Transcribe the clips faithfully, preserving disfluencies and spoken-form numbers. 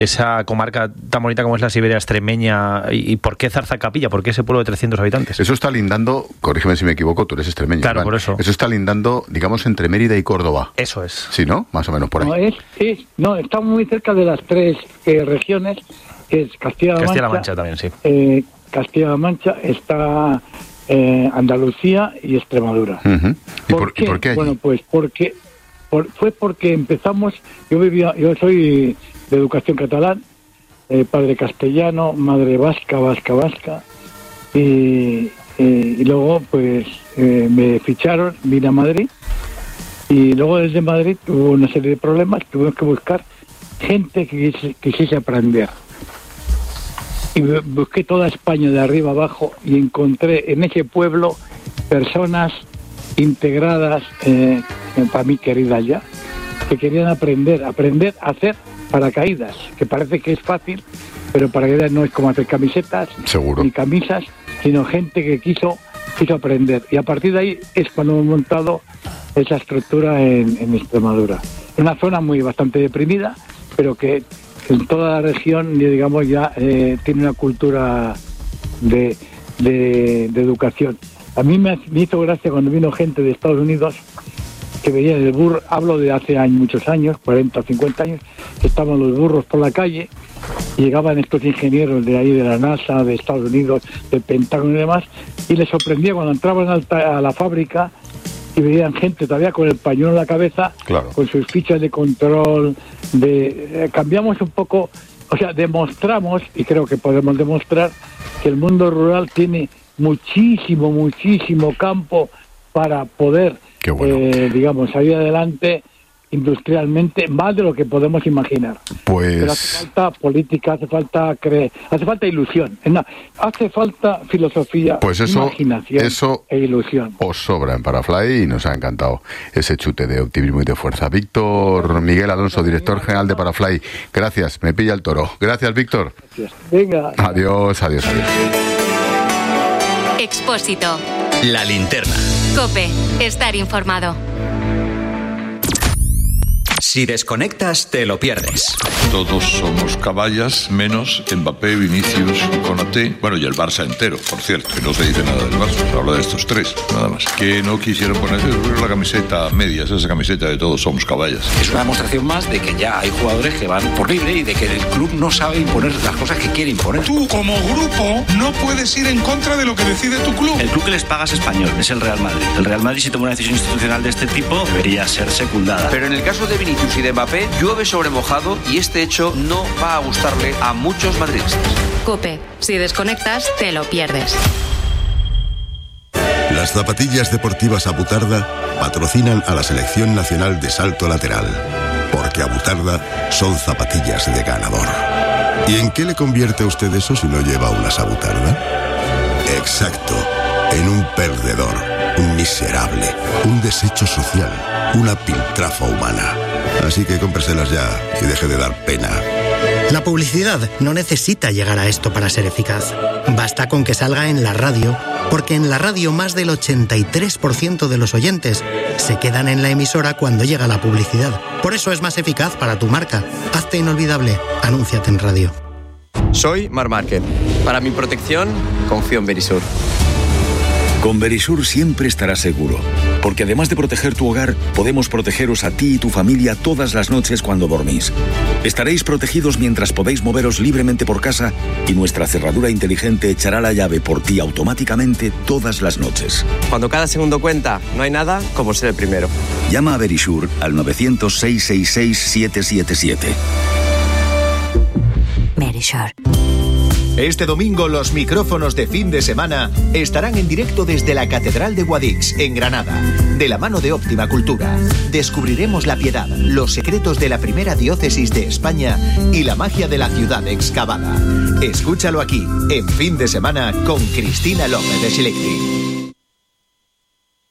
esa comarca tan bonita como es la Siberia extremeña? ¿Y, y por qué Zarzalcapilla? ¿Por qué ese pueblo de trescientos habitantes? Eso está lindando, corrígeme si me equivoco, tú eres extremeño. Claro, Iván. por eso. Eso está lindando, digamos, entre Mérida y Córdoba. Eso es. Sí, ¿no? Más o menos por ahí. No, es, es, no estamos muy cerca de las tres eh, regiones, que es Castilla-La Mancha. Castilla-La Mancha también, sí. Eh, Castilla-La Mancha, está eh, Andalucía y Extremadura. Uh-huh. ¿Y, ¿Por por, qué? ¿Y por qué allí? Bueno, pues porque por, fue porque empezamos, yo vivía, yo soy de educación catalán, eh, padre castellano, madre vasca, vasca, vasca, y, eh, y luego pues eh, me ficharon, vine a Madrid, y luego desde Madrid hubo una serie de problemas, tuvimos que buscar gente que quisiese, quisiese aprender. Y busqué toda España de arriba abajo y encontré en ese pueblo personas integradas, eh, para mí queridas ya, que querían aprender, aprender a hacer paracaídas, que parece que es fácil, pero paracaídas no es como hacer camisetas, seguro, ni camisas, sino gente que quiso, quiso aprender. Y a partir de ahí es cuando hemos montado esa estructura en, en Extremadura. Una zona muy bastante deprimida, pero que en toda la región, digamos, ya eh, tiene una cultura de, de, de educación. A mí me, me hizo gracia cuando vino gente de Estados Unidos que veía el burro, hablo de hace años, muchos años, cuarenta o cincuenta años, que estaban los burros por la calle, y llegaban estos ingenieros de ahí, de la NASA, de Estados Unidos, del Pentágono y demás, y les sorprendía cuando entraban a la fábrica y veían gente todavía con el pañuelo en la cabeza, claro, con sus fichas de control, de eh, cambiamos un poco, o sea, demostramos, y creo que podemos demostrar, que el mundo rural tiene muchísimo, muchísimo campo para poder, bueno. eh, digamos, salir adelante industrialmente, más de lo que podemos imaginar. Pues... Pero hace falta política, hace falta creer, hace falta ilusión, no, hace falta filosofía, pues eso, imaginación eso e ilusión. Os sobra en Parafly y nos ha encantado ese chute de optimismo y de fuerza. Víctor Miguel Alonso, director general de Parafly, gracias, me pilla el toro. Gracias, Víctor. Gracias. Venga. Adiós, adiós, adiós. Expósito. La linterna. COPE. Estar informado. Si desconectas, te lo pierdes. Todos somos caballas, menos Mbappé, Vinicius, Konaté, bueno, y el Barça entero, por cierto, que no se dice nada del Barça, se habla de estos tres, nada más. Que no quisieron ponerse la camiseta a medias, esa camiseta de todos somos caballas. Es una demostración más de que ya hay jugadores que van por libre y de que el club no sabe imponer las cosas que quiere imponer. Tú, como grupo, no puedes ir en contra de lo que decide tu club. El club que les paga es español, es el Real Madrid. El Real Madrid, si toma una decisión institucional de este tipo, debería ser secundada. Pero en el caso de Vinicius y de Mbappé, llueve sobre mojado y este hecho no va a gustarle a muchos madridistas. COPE. Si desconectas, te lo pierdes. Las zapatillas deportivas Abutarda patrocinan a la Selección Nacional de Salto Lateral, porque Abutarda son zapatillas de ganador. ¿Y en qué le convierte a usted eso si no lleva unas Abutarda? Exacto, en un perdedor, un miserable, un desecho social, una piltrafa humana. Así que cómpreselas ya y deje de dar pena. La publicidad no necesita llegar a esto para ser eficaz. Basta con que salga en la radio, porque en la radio más del ochenta y tres por ciento de los oyentes se quedan en la emisora cuando llega la publicidad. Por eso es más eficaz para tu marca. Hazte inolvidable. Anúnciate en radio. Soy Mar Márquez. Para mi protección, confío en Verisur. Con Verisur siempre estarás seguro, porque además de proteger tu hogar, podemos protegeros a ti y tu familia todas las noches cuando dormís. Estaréis protegidos mientras podéis moveros libremente por casa y nuestra cerradura inteligente echará la llave por ti automáticamente todas las noches. Cuando cada segundo cuenta, no hay nada como ser el primero. Llama a Verisur al nueve cero cero, seis seis seis, siete siete siete. Verisur. Este domingo los micrófonos de fin de semana estarán en directo desde la Catedral de Guadix, en Granada. De la mano de Óptima Cultura, descubriremos la piedad, los secretos de la primera diócesis de España y la magia de la ciudad excavada. Escúchalo aquí, en Fin de Semana, con Cristina López de Schilling.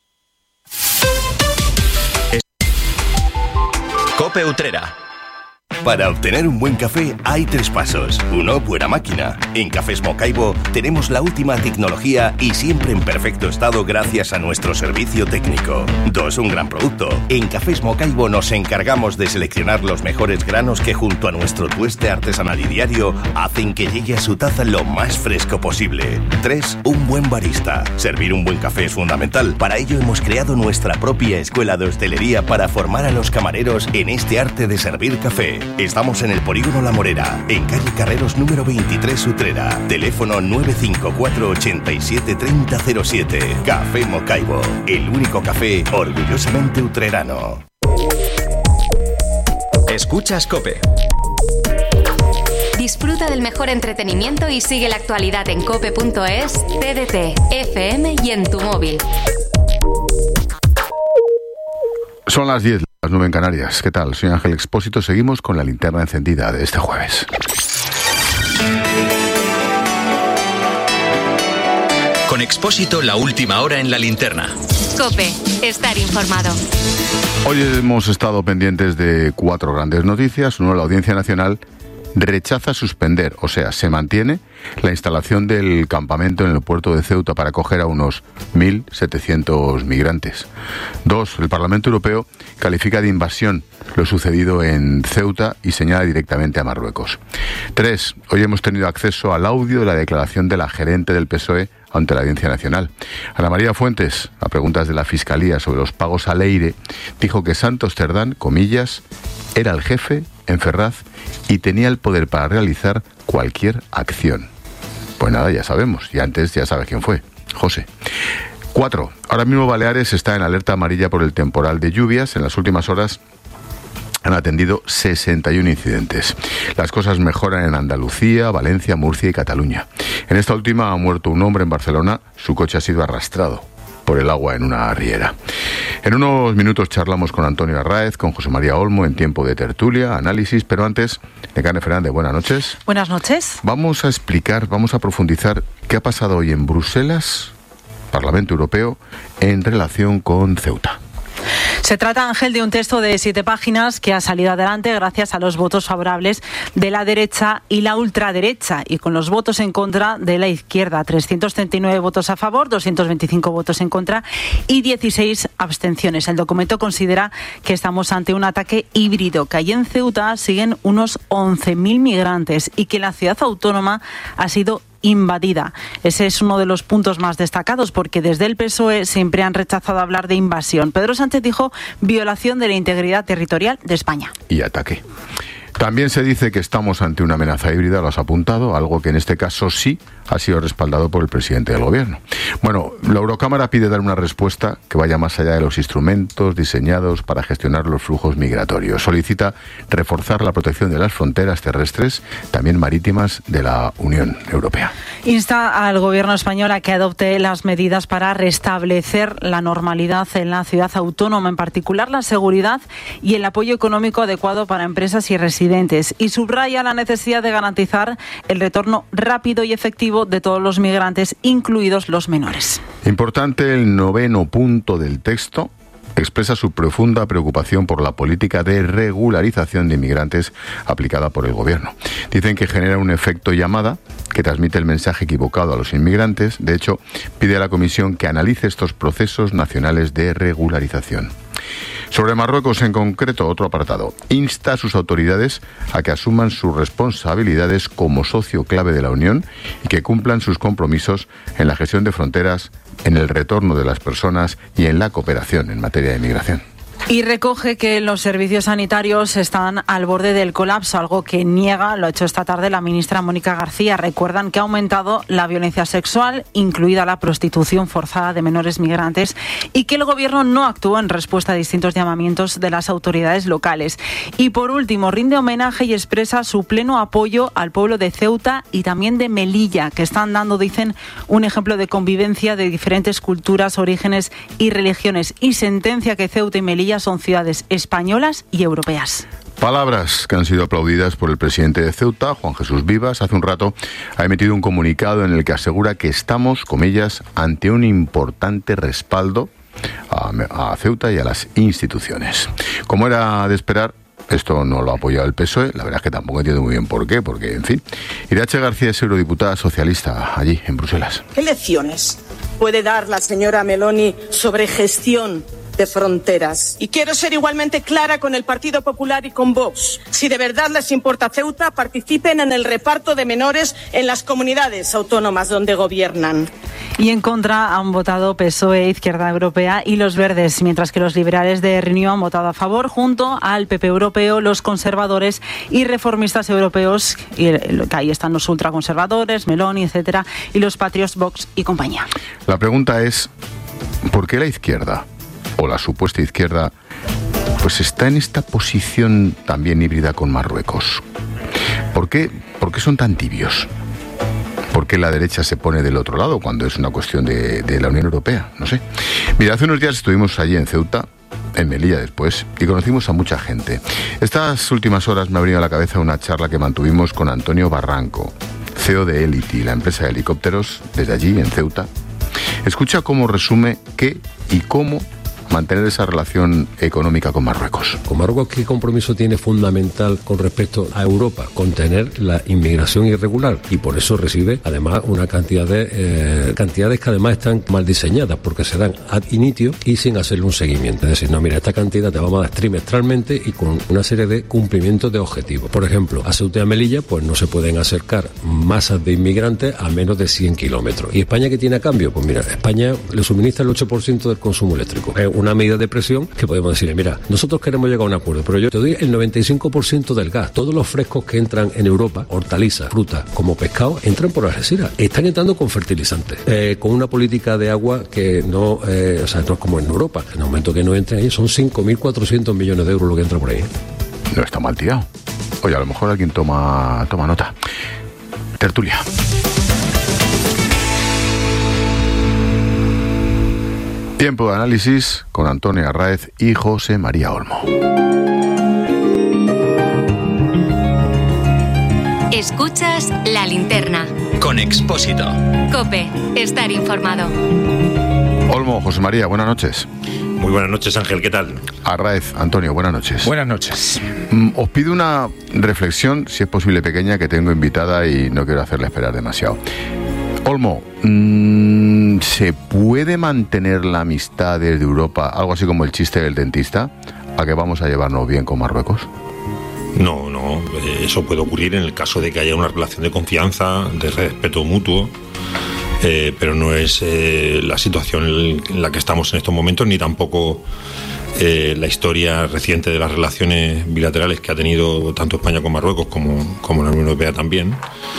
COPE Utrera. Para obtener un buen café hay tres pasos. Uno, buena máquina. En Cafés Mocaibo tenemos la última tecnología y siempre en perfecto estado gracias a nuestro servicio técnico. Dos, un gran producto. En Cafés Mocaibo nos encargamos de seleccionar los mejores granos que junto a nuestro tueste artesanal y diario hacen que llegue a su taza lo más fresco posible. Tres, un buen barista. Servir un buen café es fundamental. Para ello hemos creado nuestra propia escuela de hostelería para formar a los camareros en este arte de servir café. Estamos en el Polígono La Morera, en calle Carreros número veintitrés, Utrera. Teléfono nueve cinco cuatro, ochenta y siete, treinta cero siete. Café Mocaibo, el único café orgullosamente utrerano. Escuchas COPE. Disfruta del mejor entretenimiento y sigue la actualidad en cope punto es, T D T, F M y en tu móvil. Son las diez, las nueve en Canarias. ¿Qué tal? Soy Ángel Expósito. Seguimos con la linterna encendida de este jueves. Con Expósito, la última hora en la linterna. COPE, estar informado. Hoy hemos estado pendientes de cuatro grandes noticias. Uno, la Audiencia Nacional rechaza suspender, o sea, se mantiene la instalación del campamento en el puerto de Ceuta para acoger a unos mil setecientos migrantes. Dos, el Parlamento Europeo califica de invasión lo sucedido en Ceuta y señala directamente a Marruecos. Tres, hoy hemos tenido acceso al audio de la declaración de la gerente del P S O E ante la Audiencia Nacional. Ana María Fuentes, a preguntas de la Fiscalía sobre los pagos a Leire, dijo que Santos Cerdán, comillas, era el jefe en Ferraz y tenía el poder para realizar cualquier acción. Pues nada, ya sabemos, y antes ya sabes quién fue, José. Cuatro, ahora mismo Baleares está en alerta amarilla por el temporal de lluvias. En las últimas horas han atendido sesenta y uno incidentes. Las cosas mejoran en Andalucía, Valencia, Murcia y Cataluña. En esta última ha muerto un hombre en Barcelona. Su coche ha sido arrastrado por el agua en una riera. En unos minutos charlamos con Antonio Arráez, con José María Olmo en tiempo de tertulia, análisis, pero antes, Nekane Fernández, buenas noches. Buenas noches. Vamos a explicar, vamos a profundizar qué ha pasado hoy en Bruselas, Parlamento Europeo, en relación con Ceuta. Se trata, Ángel, de un texto de siete páginas que ha salido adelante gracias a los votos favorables de la derecha y la ultraderecha y con los votos en contra de la izquierda. trescientos treinta y nueve votos a favor, doscientos veinticinco votos en contra y dieciséis abstenciones. El documento considera que estamos ante un ataque híbrido, que allí en Ceuta siguen unos once mil migrantes y que la ciudad autónoma ha sido invadida. Ese es uno de los puntos más destacados porque desde el P S O E siempre han rechazado hablar de invasión. Pedro Sánchez dijo violación de la integridad territorial de España. Y ataque. También se dice que estamos ante una amenaza híbrida, lo has apuntado, algo que en este caso sí ha sido respaldado por el presidente del Gobierno. Bueno, la Eurocámara pide dar una respuesta que vaya más allá de los instrumentos diseñados para gestionar los flujos migratorios. Solicita reforzar la protección de las fronteras terrestres, también marítimas, de la Unión Europea. Insta al Gobierno español a que adopte las medidas para restablecer la normalidad en la ciudad autónoma, en particular la seguridad y el apoyo económico adecuado para empresas y residentes. Y subraya la necesidad de garantizar el retorno rápido y efectivo de todos los migrantes, incluidos los menores. Importante el noveno punto del texto. Expresa su profunda preocupación por la política de regularización de inmigrantes aplicada por el Gobierno. Dicen que genera un efecto llamada que transmite el mensaje equivocado a los inmigrantes. De hecho, pide a la Comisión que analice estos procesos nacionales de regularización. Sobre Marruecos en concreto, otro apartado. Insta a sus autoridades a que asuman sus responsabilidades como socio clave de la Unión y que cumplan sus compromisos en la gestión de fronteras, en el retorno de las personas y en la cooperación en materia de migración. Y recoge que los servicios sanitarios están al borde del colapso, algo que niega, lo ha hecho esta tarde la ministra Mónica García. Recuerdan que ha aumentado la violencia sexual, incluida la prostitución forzada de menores migrantes, y que el Gobierno no actúa en respuesta a distintos llamamientos de las autoridades locales. Y por último, rinde homenaje y expresa su pleno apoyo al pueblo de Ceuta y también de Melilla, que están dando, dicen, un ejemplo de convivencia de diferentes culturas, orígenes y religiones, y sentencia que Ceuta y Melilla son ciudades españolas y europeas. Palabras que han sido aplaudidas por el presidente de Ceuta, Juan Jesús Vivas. Hace un rato ha emitido un comunicado en el que asegura que estamos, comillas, ante un importante respaldo a, a Ceuta y a las instituciones. Como era de esperar, Esto no lo ha apoyado el P S O E, la verdad es que tampoco entiendo muy bien por qué, porque, en fin. Irache García es eurodiputada socialista allí, en Bruselas. ¿Qué lecciones puede dar la señora Meloni sobre gestión de fronteras? Y quiero ser igualmente clara con el Partido Popular y con Vox. Si de verdad les importa Ceuta, participen en el reparto de menores en las comunidades autónomas donde gobiernan. Y en contra han votado P S O E, Izquierda Europea y los Verdes, mientras que los liberales de Renew han votado a favor, junto al P P europeo, los conservadores y reformistas europeos, y que ahí están los ultraconservadores, Meloni, etcétera, y los Patriots, Vox y compañía. La pregunta es, ¿por qué la izquierda, o la supuesta izquierda, pues está en esta posición también híbrida con Marruecos? ¿Por qué, por qué son tan tibios? ¿Por qué la derecha se pone del otro lado cuando es una cuestión de, de la Unión Europea? No sé. Mira, hace unos días estuvimos allí en Ceuta, en Melilla después, y conocimos a mucha gente. Estas últimas horas me ha venido a la cabeza una charla que mantuvimos con Antonio Barranco, C E O de Elity, la empresa de helicópteros, desde allí, en Ceuta. Escucha cómo resume qué y cómo mantener esa relación económica con Marruecos. ¿Con Marruecos qué compromiso tiene fundamental con respecto a Europa? Contener la inmigración irregular, y por eso recibe además una cantidad de eh, cantidades que además están mal diseñadas, porque se dan ad initio y sin hacerle un seguimiento. Es decir, no, mira, esta cantidad te vamos a dar trimestralmente y con una serie de cumplimientos de objetivos. Por ejemplo, a Ceuta y a Melilla pues no se pueden acercar masas de inmigrantes a menos de cien kilómetros. ¿Y España qué tiene a cambio? Pues mira, España le suministra el ocho por ciento del consumo eléctrico. Es una medida de presión que podemos decirle, mira, nosotros queremos llegar a un acuerdo, pero yo te doy el noventa y cinco por ciento del gas. Todos los frescos que entran en Europa, hortalizas, frutas, como pescado, entran por Algeciras. Están entrando con fertilizantes, eh, con una política de agua que no, eh, o sea, no es como en Europa. En el momento que no entren ahí, son cinco mil cuatrocientos millones de euros lo que entra por ahí. No está mal tirado. Oye, a lo mejor alguien toma, toma nota. Tertulia. Tiempo de análisis con Antonio Arráez y José María Olmo. Escuchas La Linterna. Con Expósito. COPE. Estar informado. Olmo, José María, buenas noches. Muy buenas noches, Ángel, ¿qué tal? Arráez, Antonio, buenas noches. Buenas noches. Os pido una reflexión, si es posible pequeña, que tengo invitada y no quiero hacerle esperar demasiado. Olmo, ¿se puede mantener la amistad desde Europa, algo así como el chiste del dentista, a que vamos a llevarnos bien con Marruecos? No, no, eso puede ocurrir en el caso de que haya una relación de confianza, de respeto mutuo, eh, pero no es eh, la situación en la que estamos en estos momentos, ni tampoco eh, la historia reciente de las relaciones bilaterales que ha tenido tanto España con Marruecos como, como la Unión Europea también.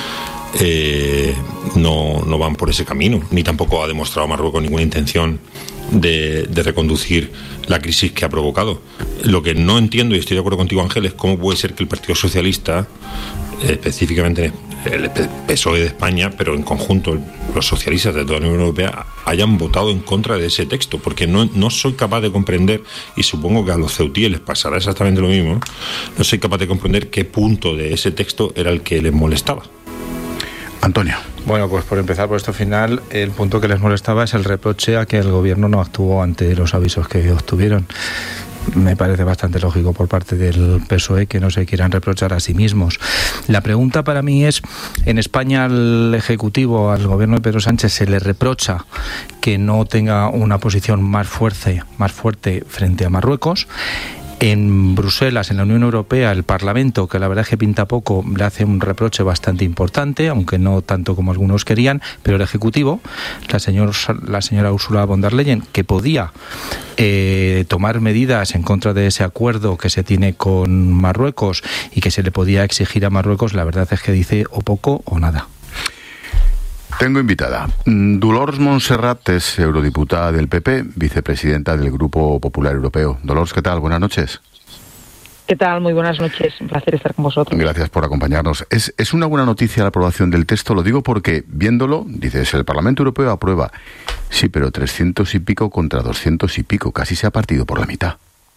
Eh, no, no van por ese camino, ni tampoco ha demostrado Marruecos ninguna intención de, de reconducir la crisis que ha provocado. Lo que no entiendo, y estoy de acuerdo contigo, Ángel, es cómo puede ser que el Partido Socialista, específicamente el P S O E de España, pero en conjunto los socialistas de toda la Unión Europea, hayan votado en contra de ese texto, porque no, no soy capaz de comprender, y supongo que a los ceutíes les pasará exactamente lo mismo, no soy capaz de comprender qué punto de ese texto era el que les molestaba. Antonio. Bueno, pues por empezar por esto final, el punto que les molestaba es el reproche a que el gobierno no actuó ante los avisos que obtuvieron. Me parece bastante lógico por parte del P S O E que no se quieran reprochar a sí mismos. La pregunta para mí es, en España al Ejecutivo, al gobierno de Pedro Sánchez, se le reprocha que no tenga una posición más fuerte, más fuerte frente a Marruecos. En Bruselas, en la Unión Europea, el Parlamento, que la verdad es que pinta poco, le hace un reproche bastante importante, aunque no tanto como algunos querían, pero el Ejecutivo, la, señor, la señora Ursula von der Leyen, que podía eh, tomar medidas en contra de ese acuerdo que se tiene con Marruecos y que se le podía exigir a Marruecos, la verdad es que dice o poco o nada. Tengo invitada. Dolors Montserrat es eurodiputada del P P, vicepresidenta del Grupo Popular Europeo. Dolors, ¿qué tal? Buenas noches. ¿Qué tal? Muy buenas noches. Un placer estar con vosotros. Gracias por acompañarnos. Es, es una buena noticia la aprobación del texto. Lo digo porque, viéndolo, dices, el Parlamento Europeo aprueba. Sí, pero trescientos y pico contra doscientos y pico. Casi se ha partido por la mitad.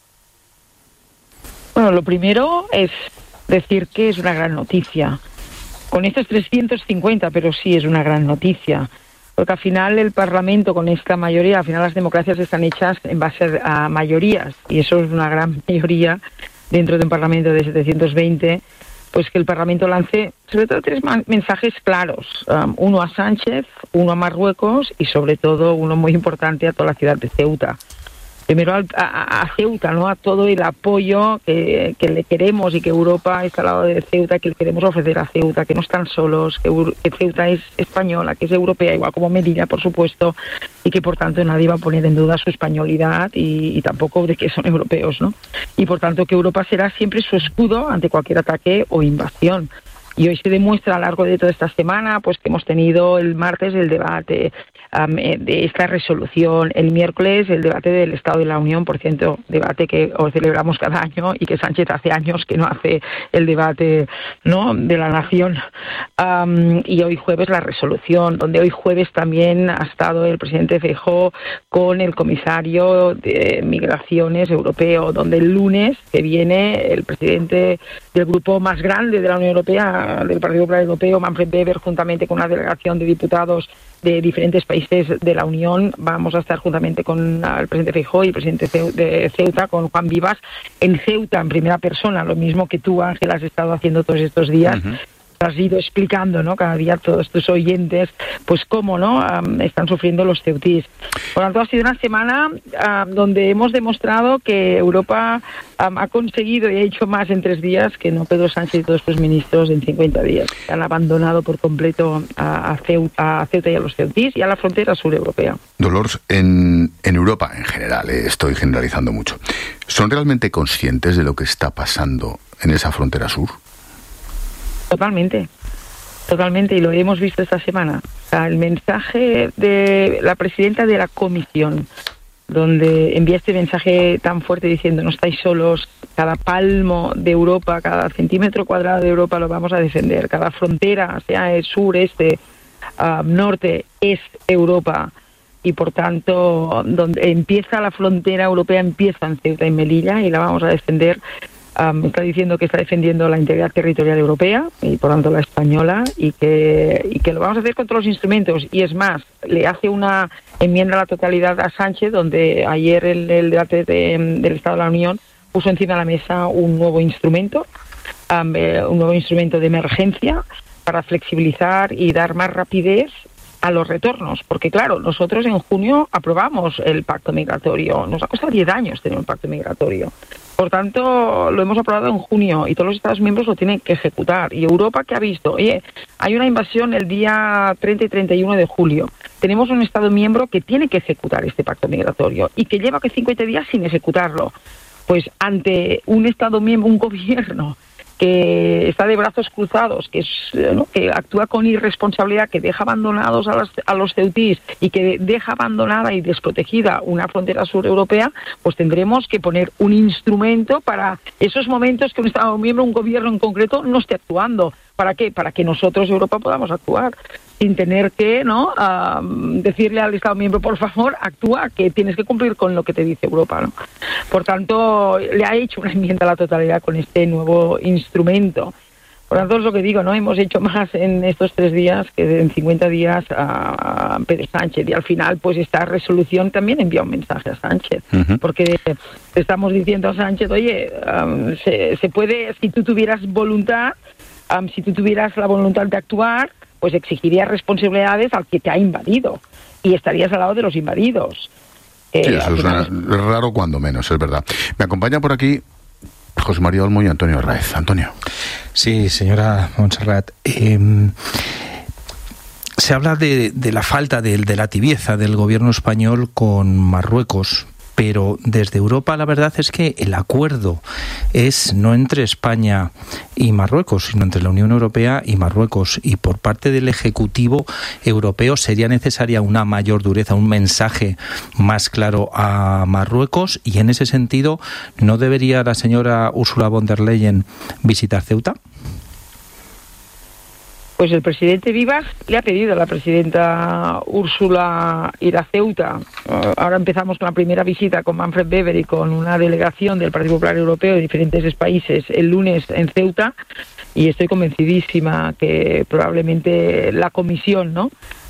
Bueno, lo primero es decir que es una gran noticia. Con estos trescientos cincuenta, pero sí es una gran noticia, porque al final el Parlamento con esta mayoría, al final las democracias están hechas en base a mayorías, y eso es una gran mayoría dentro de un Parlamento de setecientos veinte, pues que el Parlamento lance sobre todo tres mensajes claros. Um, uno a Sánchez, uno a Marruecos y sobre todo uno muy importante a toda la ciudad de Ceuta. Primero a, a, a Ceuta, ¿no? A todo el apoyo que, que le queremos y que Europa está al lado de Ceuta, que le queremos ofrecer a Ceuta, que no están solos, que, que Ceuta es española, que es europea, igual como Melilla, por supuesto, y que por tanto nadie va a poner en duda su españolidad y, y tampoco de que son europeos, ¿no? Y por tanto que Europa será siempre su escudo ante cualquier ataque o invasión. Y hoy se demuestra a lo largo de toda esta semana pues que hemos tenido el martes el debate um, de esta resolución, el miércoles el debate del Estado de la Unión, por cierto, debate que hoy celebramos cada año y que Sánchez hace años que no hace el debate, ¿no?, de la nación. Um, y hoy jueves la resolución, donde hoy jueves también ha estado el presidente Feijóo con el comisario de Migraciones europeo, donde el lunes que viene el presidente del grupo más grande de la Unión Europea, del Partido Popular Europeo, Manfred Weber, juntamente con una delegación de diputados de diferentes países de la Unión, vamos a estar juntamente con el presidente Feijóo y el presidente de Ceuta, con Juan Vivas, en Ceuta en primera persona, lo mismo que tú, Ángel, has estado haciendo todos estos días. Uh-huh. Has ido explicando, ¿no?, cada día a todos tus oyentes, pues cómo, ¿no?, um, están sufriendo los ceutís. Por lo tanto, ha sido una semana um, donde hemos demostrado que Europa um, ha conseguido y ha hecho más en tres días que no Pedro Sánchez y todos sus ministros en cincuenta días. Han abandonado por completo a, a, Ceuta, a Ceuta y a los ceutís y a la frontera sur europea. Dolors, en, en Europa en general, eh, estoy generalizando mucho, ¿son realmente conscientes de lo que está pasando en esa frontera sur? Totalmente, totalmente, y lo hemos visto esta semana. O sea, el mensaje de la presidenta de la Comisión, donde envía este mensaje tan fuerte diciendo no estáis solos, cada palmo de Europa, cada centímetro cuadrado de Europa lo vamos a defender, cada frontera, sea el sur, este, uh, norte, es Europa, y por tanto, donde empieza la frontera europea, empieza en Ceuta y Melilla, y la vamos a defender. Um, está diciendo que está defendiendo la integridad territorial europea y por tanto la española y que, y que lo vamos a hacer con todos los instrumentos. Y es más, le hace una enmienda a la totalidad a Sánchez, donde ayer el, el debate de, del Estado de la Unión puso encima de la mesa un nuevo instrumento, um, eh, un nuevo instrumento de emergencia para flexibilizar y dar más rapidez a los retornos, porque claro, nosotros en junio aprobamos el pacto migratorio, nos ha costado diez años tener un pacto migratorio, por tanto lo hemos aprobado en junio y todos los Estados miembros lo tienen que ejecutar. Y Europa, ¿qué ha visto? Oye, hay una invasión el día treinta y treinta y uno de julio, tenemos un Estado miembro que tiene que ejecutar este pacto migratorio y que lleva que cincuenta días sin ejecutarlo. Pues ante un Estado miembro, un gobierno que está de brazos cruzados, que es, ¿no?, que actúa con irresponsabilidad, que deja abandonados a, las, a los ceutís y que deja abandonada y desprotegida una frontera sur europea, pues tendremos que poner un instrumento para esos momentos que un Estado miembro, un gobierno en concreto, no esté actuando. ¿Para qué? Para que nosotros, Europa, podamos actuar sin tener que, ¿no?, uh, decirle al Estado miembro, por favor, actúa, que tienes que cumplir con lo que te dice Europa, ¿no? Por tanto, le ha hecho una enmienda a la totalidad con este nuevo instrumento. Por tanto, es lo que digo, ¿no? Hemos hecho más en estos tres días que en cincuenta días a Pedro Sánchez. Y al final, pues esta resolución también envía un mensaje a Sánchez. Uh-huh. Porque estamos diciendo a Sánchez, oye, um, se, se puede, si tú tuvieras voluntad, um, si tú tuvieras la voluntad de actuar, pues exigirías responsabilidades al que te ha invadido y estarías al lado de los invadidos. Sí, eh, eso es final... raro cuando menos, es verdad. Me acompaña por aquí José María Olmo y Antonio Raez. Antonio. Sí, señora Montserrat. Eh, se habla de, de la falta, de, de la tibieza del gobierno español con Marruecos, pero desde Europa la verdad es que el acuerdo es no entre España y Marruecos, sino entre la Unión Europea y Marruecos. Y por parte del Ejecutivo europeo sería necesaria una mayor dureza, un mensaje más claro a Marruecos. Y en ese sentido, ¿no debería la señora Ursula von der Leyen visitar Ceuta? Pues el presidente Vivas le ha pedido a la presidenta Úrsula ir a Ceuta. Ahora empezamos con la primera visita con Manfred Weber y con una delegación del Partido Popular Europeo de diferentes países el lunes en Ceuta, y estoy convencidísima que probablemente la comisión, ¿no?,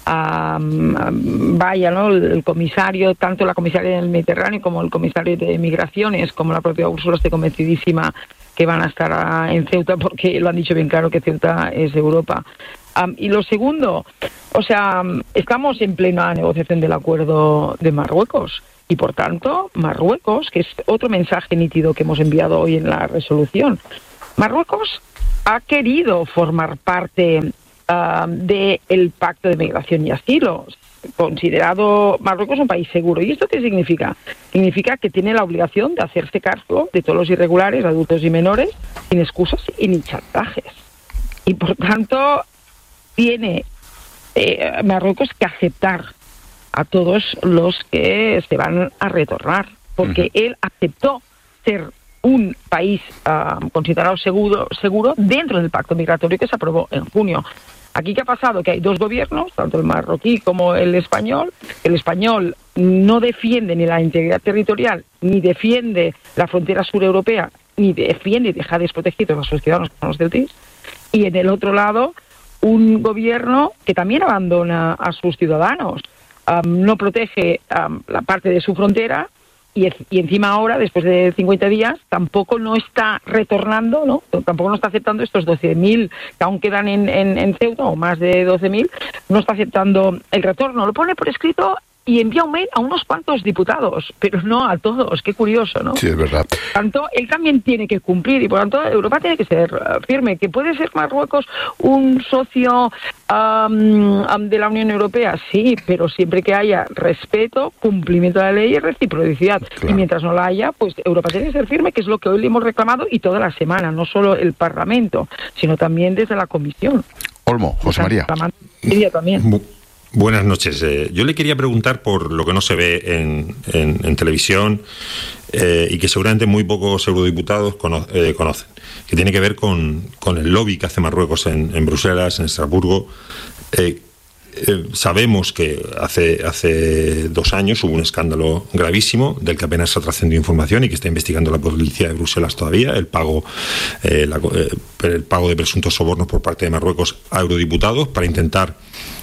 um, vaya, ¿no? El comisario, tanto la comisaria del Mediterráneo como el comisario de Migraciones, como la propia Úrsula, estoy convencidísima que van a estar a, en Ceuta, porque lo han dicho bien claro que Ceuta es Europa. Um, y lo segundo, o sea, estamos en plena negociación del acuerdo de Marruecos y, por tanto, Marruecos, que es otro mensaje nítido que hemos enviado hoy en la resolución, Marruecos ha querido formar parte uh, del Pacto de Migración y Asilo, considerado Marruecos un país seguro. ¿Y esto qué significa? Significa que tiene la obligación de hacerse cargo de todos los irregulares, adultos y menores, sin excusas y ni chantajes. Y, por tanto, tiene eh, Marruecos que aceptar a todos los que se van a retornar, porque uh-huh. él aceptó ser un país uh, considerado seguro, seguro dentro del pacto migratorio que se aprobó en junio. Aquí, ¿qué ha pasado? Que hay dos gobiernos, tanto el marroquí como el español. El español no defiende ni la integridad territorial, ni defiende la frontera sureuropea, ni defiende y deja desprotegidos a sus ciudadanos, que son los ceutíes. Y en el otro lado, un gobierno que también abandona a sus ciudadanos, um, no protege um, la parte de su frontera y, y encima ahora, después de cincuenta días, tampoco no está retornando, ¿no? Tampoco no está aceptando estos doce mil que aún quedan en, en, en Ceuta, o más de doce mil, no está aceptando el retorno. Lo pone por escrito y envía un mail a unos cuantos diputados, pero no a todos. Qué curioso, ¿no? Sí, es verdad. Por tanto, él también tiene que cumplir y, por tanto, Europa tiene que ser uh, firme. ¿Que puede ser Marruecos un socio um, um, de la Unión Europea? Sí, pero siempre que haya respeto, cumplimiento de la ley y reciprocidad. Claro. Y mientras no la haya, pues Europa tiene que ser firme, que es lo que hoy le hemos reclamado y toda la semana, no solo el Parlamento, sino también desde la Comisión. Olmo, José María. Ella también. Buenas noches. Eh, yo le quería preguntar por lo que no se ve en, en, en televisión eh, y que seguramente muy pocos eurodiputados cono, eh, conocen, que tiene que ver con, con el lobby que hace Marruecos en, en Bruselas, en Estrasburgo. Eh, eh, sabemos que hace, hace dos años hubo un escándalo gravísimo del que apenas ha trascendido información y que está investigando la policía de Bruselas todavía, el pago, eh, la, eh, el pago de presuntos sobornos por parte de Marruecos a eurodiputados para intentar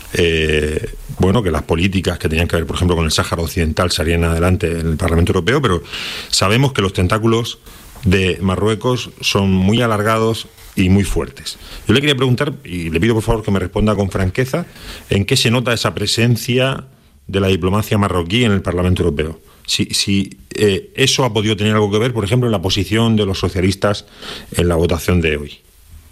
Eh, bueno, que las políticas que tenían que ver, por ejemplo, con el Sáhara Occidental salieran adelante en el Parlamento Europeo, pero sabemos que los tentáculos de Marruecos son muy alargados y muy fuertes. Yo le quería preguntar, y le pido por favor que me responda con franqueza, ¿en qué se nota esa presencia de la diplomacia marroquí en el Parlamento Europeo? Si, si eh, eso ha podido tener algo que ver, por ejemplo, en la posición de los socialistas en la votación de hoy.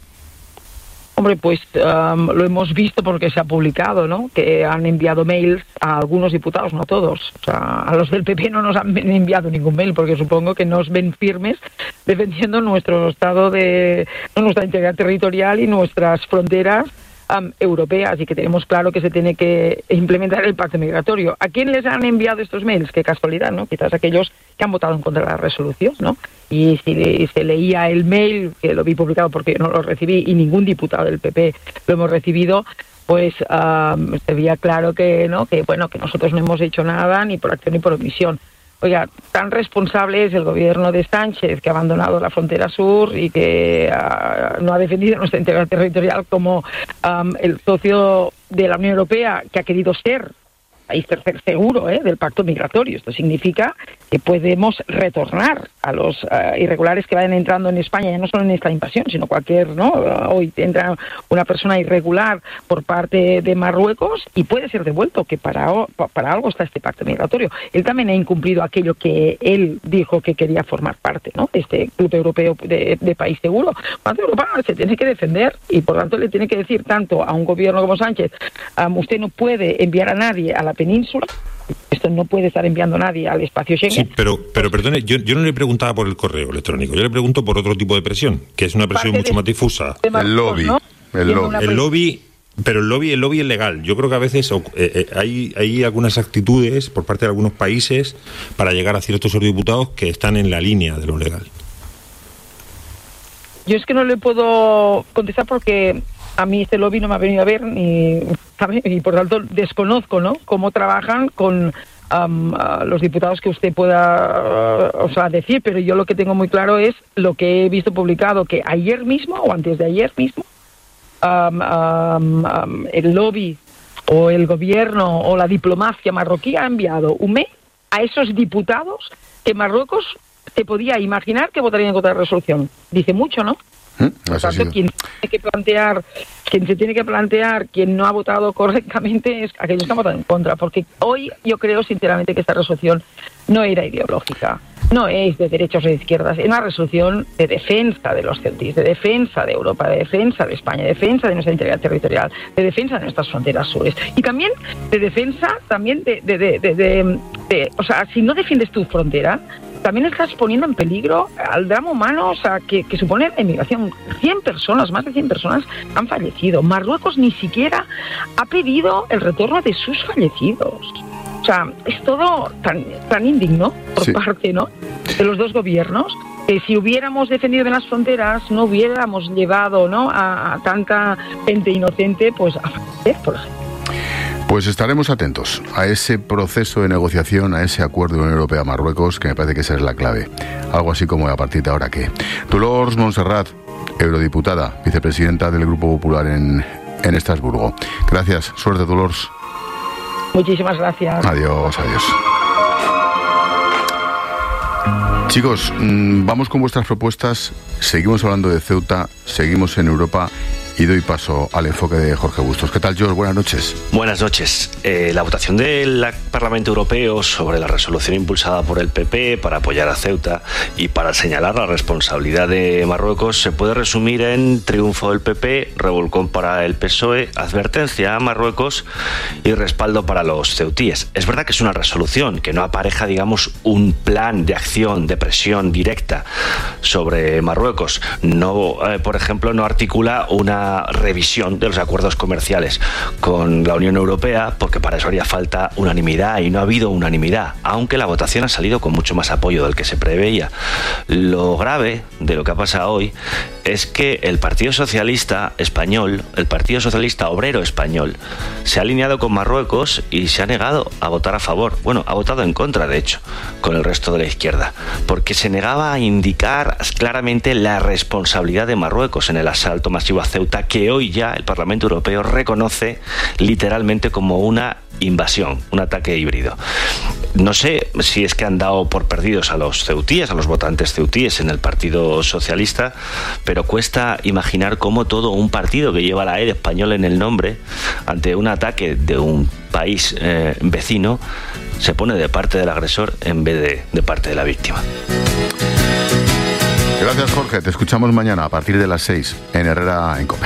Hombre, pues um, lo hemos visto porque se ha publicado, ¿no? Que han enviado mails a algunos diputados, no a todos. O sea, a los del P P no nos han enviado ningún mail porque supongo que nos ven firmes defendiendo nuestro estado de, no, nuestra integridad territorial y nuestras fronteras um, europeas, y que tenemos claro que se tiene que implementar el pacto migratorio. ¿A quién les han enviado estos mails? Qué casualidad, ¿no? Quizás aquellos que han votado en contra de la resolución, ¿no? Y si le, se leía el mail, que lo vi publicado porque no lo recibí y ningún diputado del P P lo hemos recibido, pues um, se veía claro que no, que bueno, que nosotros no hemos hecho nada ni por acción ni por omisión. Oiga, tan responsable es el gobierno de Sánchez, que ha abandonado la frontera sur y que uh, no ha defendido nuestra integridad territorial, como um, el socio de la Unión Europea, que ha querido ser país tercer seguro ¿eh? del pacto migratorio. Esto significa que podemos retornar a los uh, irregulares que vayan entrando en España, ya no solo en esta invasión, sino cualquier, ¿no? Uh, hoy entra una persona irregular por parte de Marruecos y puede ser devuelto, que para, para algo está este pacto migratorio. Él también ha incumplido aquello que él dijo que quería formar parte, ¿no? De este club europeo de, de país seguro. Cuando Europa se tiene que defender y por tanto le tiene que decir tanto a un gobierno como Sánchez, um, usted no puede enviar a nadie a la península, esto no puede estar enviando a nadie al espacio Schengen. Sí, pero, pero perdone, yo, yo no le preguntaba por el correo electrónico, yo le pregunto por otro tipo de presión, que es una presión mucho más difusa. El lobby. ¿No? El lobby. El lobby, pero el lobby, el lobby es legal. Yo creo que a veces eh, eh, hay, hay algunas actitudes por parte de algunos países para llegar a ciertos eurodiputados que están en la línea de lo legal. Yo es que no le puedo contestar porque a mí este lobby no me ha venido a ver ni, ¿sabe? Y por tanto desconozco, ¿no? Cómo trabajan con um, uh, los diputados que usted pueda uh, o sea, decir, pero yo lo que tengo muy claro es lo que he visto publicado, que ayer mismo o antes de ayer mismo um, um, um, el lobby o el gobierno o la diplomacia marroquí ha enviado un mail a esos diputados que Marruecos se podía imaginar que votarían en contra de la resolución. Dice mucho, ¿no? Por tanto, quien tiene que plantear, quien se tiene que plantear, quien no ha votado correctamente es aquellos que han votado en contra, porque hoy yo creo sinceramente que esta resolución no era ideológica, no es de derechos o de izquierdas, es una resolución de defensa de los ceutíes, de defensa de Europa, de defensa de España, de defensa de nuestra integridad territorial, de defensa de nuestras fronteras sures y también de defensa también de, de, de, de, de, de o sea, si no defiendes tu frontera, también estás poniendo en peligro al drama humano, o sea, que, que supone la inmigración. cien personas, más de cien personas han fallecido. Marruecos ni siquiera ha pedido el retorno de sus fallecidos. O sea, es todo tan, tan indigno por sí. parte, ¿no?, de los dos gobiernos, que si hubiéramos defendido bien las fronteras no hubiéramos llevado, ¿no?, a, a tanta gente inocente pues a fallecer, por ejemplo. Pues estaremos atentos a ese proceso de negociación, a ese acuerdo de Unión Europea-Marruecos, que me parece que esa es la clave. Algo así como a partir de ahora qué. Dolors Montserrat, eurodiputada, vicepresidenta del Grupo Popular en, en Estrasburgo. Gracias. Suerte, Dolors. Muchísimas gracias. Adiós, adiós. Chicos, vamos con vuestras propuestas. Seguimos hablando de Ceuta, seguimos en Europa. Y doy paso al enfoque de Jorge Bustos. ¿Qué tal, George? Buenas noches. Buenas noches. Eh, la votación del Parlamento Europeo sobre la resolución impulsada por el P P para apoyar a Ceuta y para señalar la responsabilidad de Marruecos se puede resumir en triunfo del P P, revolcón para el P S O E, advertencia a Marruecos y respaldo para los ceutíes. Es verdad que es una resolución que no apareja, digamos, un plan de acción, de presión directa sobre Marruecos. No, eh, por ejemplo, no articula una revisión de los acuerdos comerciales con la Unión Europea, porque para eso haría falta unanimidad y no ha habido unanimidad, aunque la votación ha salido con mucho más apoyo del que se preveía. Lo grave de lo que ha pasado hoy es que el Partido Socialista Español, el Partido Socialista Obrero Español, se ha alineado con Marruecos y se ha negado a votar a favor. Bueno, ha votado en contra, de hecho, con el resto de la izquierda, porque se negaba a indicar claramente la responsabilidad de Marruecos en el asalto masivo a Ceuta, que hoy ya el Parlamento Europeo reconoce literalmente como una invasión, un ataque híbrido. No sé si es que han dado por perdidos a los ceutíes, a los votantes ceutíes en el Partido Socialista, pero cuesta imaginar cómo todo un partido que lleva la E de español en el nombre, ante un ataque de un país eh, vecino, se pone de parte del agresor en vez de, de parte de la víctima. Gracias, Jorge. Te escuchamos mañana a partir de las seis en Herrera en COPE.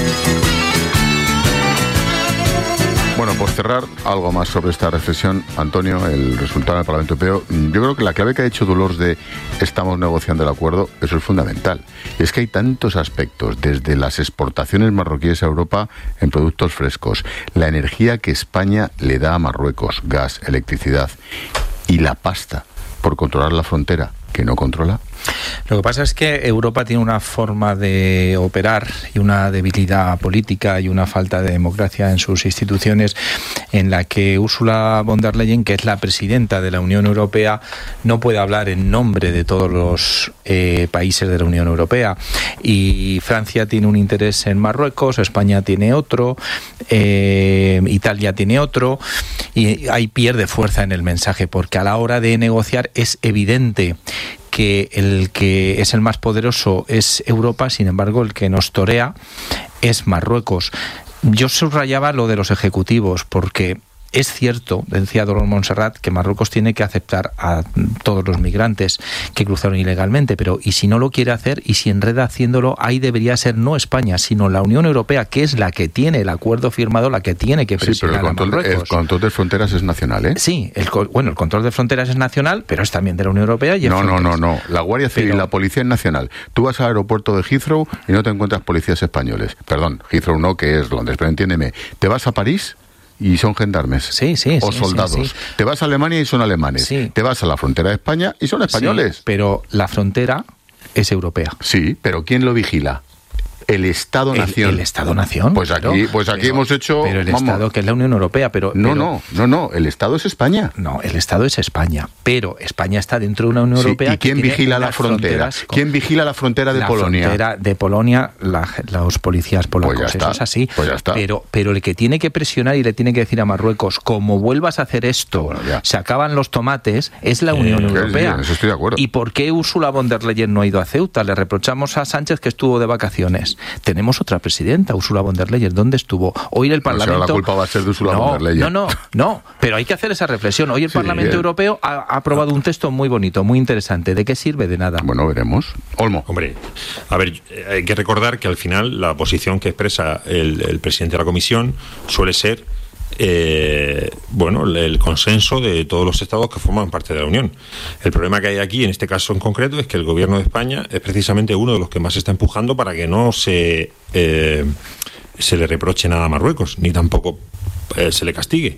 Bueno, por cerrar, algo más sobre esta reflexión, Antonio, el resultado del Parlamento Europeo. Yo creo que la clave que ha hecho Dolors de estamos negociando el acuerdo, eso es fundamental. Es que hay tantos aspectos, desde las exportaciones marroquíes a Europa en productos frescos, la energía que España le da a Marruecos, gas, electricidad, y la pasta por controlar la frontera, que no controla. Lo que pasa es que Europa tiene una forma de operar y una debilidad política y una falta de democracia en sus instituciones, en la que Ursula von der Leyen, que es la presidenta de la Unión Europea, no puede hablar en nombre de todos los eh, países de la Unión Europea. Y Francia tiene un interés en Marruecos, España tiene otro, eh, Italia tiene otro, y ahí pierde fuerza en el mensaje, porque a la hora de negociar es evidente que el que es el más poderoso es Europa, sin embargo el que nos torea es Marruecos. Yo subrayaba lo de los ejecutivos, porque es cierto, decía Dolors Montserrat, que Marruecos tiene que aceptar a todos los migrantes que cruzaron ilegalmente, pero ¿y si no lo quiere hacer? Y si enreda haciéndolo, ahí debería ser no España, sino la Unión Europea, que es la que tiene el acuerdo firmado, la que tiene que presionar sí, pero el control, a Marruecos. El control de fronteras es nacional, ¿eh? Sí, el, bueno, el control de fronteras es nacional, pero es también de la Unión Europea y No, no, no, no. La Guardia Civil y la Policía es nacional. Tú vas al aeropuerto de Heathrow y no te encuentras policías españoles. Perdón, Heathrow no, que es Londres, pero entiéndeme. Te vas a París y son gendarmes. Sí, sí, o sí, soldados. Sí, sí. Te vas a Alemania y son alemanes. Sí. Te vas a la frontera de España y son españoles. Sí, pero la frontera es europea. Sí, pero ¿quién lo vigila? El Estado-Nación. El, el Estado-Nación. Pues aquí, claro, pues aquí pero, hemos hecho... Pero el vamos, Estado, que es la Unión Europea, pero... No, pero, no, no, no, el Estado es España. No, el Estado es España, pero España está dentro de una Unión Sí, Europea... ¿y quién que vigila la frontera? con, ¿Quién vigila la frontera de la Polonia? La frontera de Polonia, la, los policías polacos, pues ya está, eso es así. Pues ya está. Pero, pero el que tiene que presionar y le tiene que decir a Marruecos, como vuelvas a hacer esto, bueno, se acaban los tomates, es la Unión eh, Europea. Sí, eso estoy de acuerdo. ¿Y por qué Ursula von der Leyen no ha ido a Ceuta? Le reprochamos a Sánchez que estuvo de vacaciones. Tenemos otra presidenta, Ursula von der Leyen. ¿Dónde estuvo? Hoy el Parlamento... No, la culpa va a ser de Ursula no, von der Leyen. No, no, no. Pero hay que hacer esa reflexión. Hoy el sí, Parlamento bien. Europeo ha, ha aprobado un texto muy bonito, muy interesante. ¿De qué sirve? De nada. Bueno, veremos. Olmo. Hombre, a ver, hay que recordar que al final la posición que expresa el, el presidente de la Comisión suele ser Eh, bueno, el consenso de todos los estados que forman parte de la Unión. El problema que hay aquí, en este caso en concreto, es que el gobierno de España es precisamente uno de los que más está empujando para que no se eh, se le reproche nada a Marruecos, ni tampoco eh, se le castigue.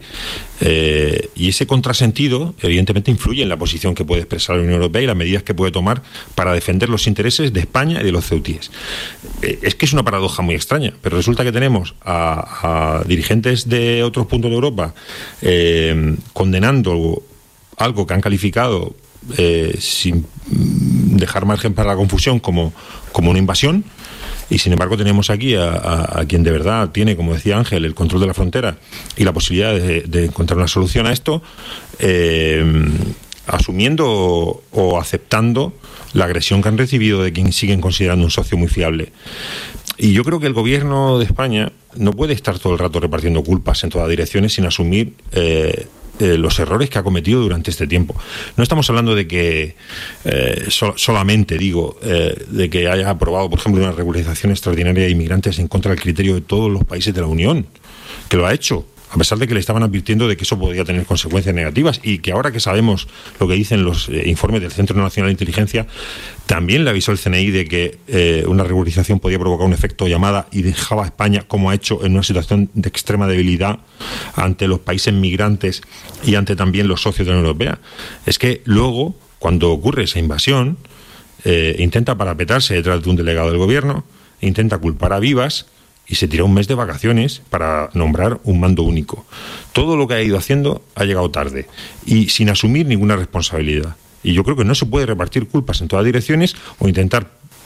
Eh, y ese contrasentido, evidentemente, influye en la posición que puede expresar la Unión Europea y las medidas que puede tomar para defender los intereses de España y de los ceutíes. Eh, es que es una paradoja muy extraña, pero resulta que tenemos a, a dirigentes de otros puntos de Europa eh, condenando algo que han calificado eh, sin dejar margen para la confusión como, como una invasión. Y sin embargo tenemos aquí a, a, a quien de verdad tiene, como decía Ángel, el control de la frontera y la posibilidad de, de encontrar una solución a esto, eh, asumiendo o, o aceptando la agresión que han recibido de quien siguen considerando un socio muy fiable. Y yo creo que el gobierno de España no puede estar todo el rato repartiendo culpas en todas direcciones sin asumir eh, Eh, los errores que ha cometido durante este tiempo. No estamos hablando de que eh, so, solamente, digo, eh, de que haya aprobado, por ejemplo, una regularización extraordinaria de inmigrantes en contra del criterio de todos los países de la Unión, que lo ha hecho, a pesar de que le estaban advirtiendo de que eso podría tener consecuencias negativas y que ahora que sabemos lo que dicen los eh, informes del Centro Nacional de Inteligencia, también le avisó el C N I de que eh, una regularización podía provocar un efecto llamada y dejaba a España, como ha hecho, en una situación de extrema debilidad ante los países migrantes y ante también los socios de la Unión Europea. Es que luego, cuando ocurre esa invasión, eh, intenta parapetarse detrás de un delegado del gobierno, intenta culpar a vivas y se tira un mes de vacaciones para nombrar un mando único. Todo lo que ha ido haciendo ha llegado tarde y sin asumir ninguna responsabilidad. Y yo creo que no se puede repartir culpas en todas direcciones o intentar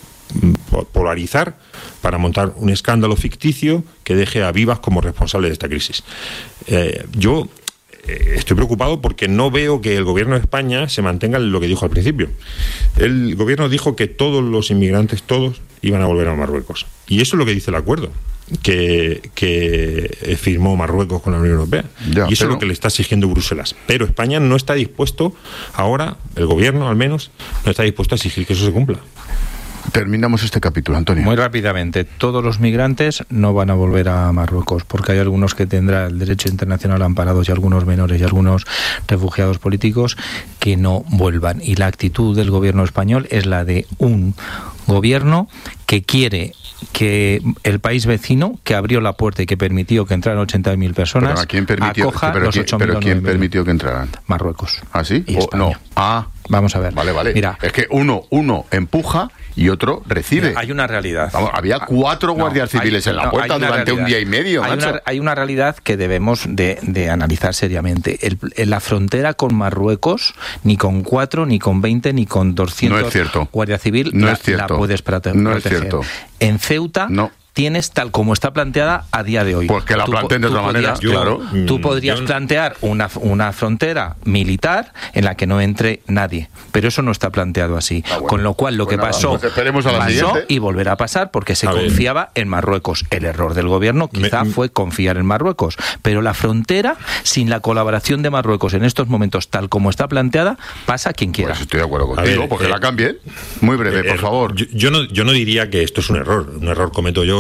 polarizar para montar un escándalo ficticio que deje a vivas como responsable de esta crisis. Eh, yo eh, estoy preocupado porque no veo que el gobierno de España se mantenga en lo que dijo al principio. El gobierno dijo que todos los inmigrantes, todos, iban a volver a Marruecos. Y eso es lo que dice el acuerdo que, que firmó Marruecos con la Unión Europea. Ya, y eso pero... es lo que le está exigiendo Bruselas. Pero España no está dispuesto, ahora, el gobierno al menos, no está dispuesto a exigir que eso se cumpla. Terminamos este capítulo, Antonio. Muy rápidamente, todos los migrantes no van a volver a Marruecos, porque hay algunos que tendrá el derecho internacional amparados y algunos menores y algunos refugiados políticos que no vuelvan. Y la actitud del gobierno español es la de un gobierno que quiere que el país vecino, que abrió la puerta y que permitió que entraran ochenta mil personas, ¿Pero a quién permitió, acoja pero los ocho mil. ¿Pero quién permitió que entraran? Marruecos. ¿Ah, sí? Y o, no. Ah, vamos a ver. Vale, vale. Mira, es que uno, uno empuja y otro recibe. Hay una realidad. Vamos, había cuatro no, guardias civiles hay, en la no, puerta durante realidad. un día y medio. Hay una, hay una realidad que debemos de, de analizar seriamente. El, en la frontera con Marruecos, ni con cuatro, ni con veinte, ni con doscientos no es cierto. guardia civil no la, es cierto. la puedes proteger. No es cierto. En Ceuta... No. Tienes tal como está planteada a día de hoy. Pues que la planteen de otra manera, podrías, claro. Tú podrías yo... plantear una, una frontera militar en la que no entre nadie, pero eso no está planteado así. Ah, bueno. Con lo cual lo pues que nada, pasó, pues esperemos a la pasó siguiente. Y volverá a pasar porque se a confiaba ver. en Marruecos. El error del gobierno quizá Me... fue confiar en Marruecos, pero la frontera, sin la colaboración de Marruecos en estos momentos tal como está planteada, pasa quien quiera. Pues estoy de acuerdo contigo, ver, porque eh, la cambien. Muy breve, eh, por favor. Yo, yo, no, yo no diría que esto es un error. Un error cometo yo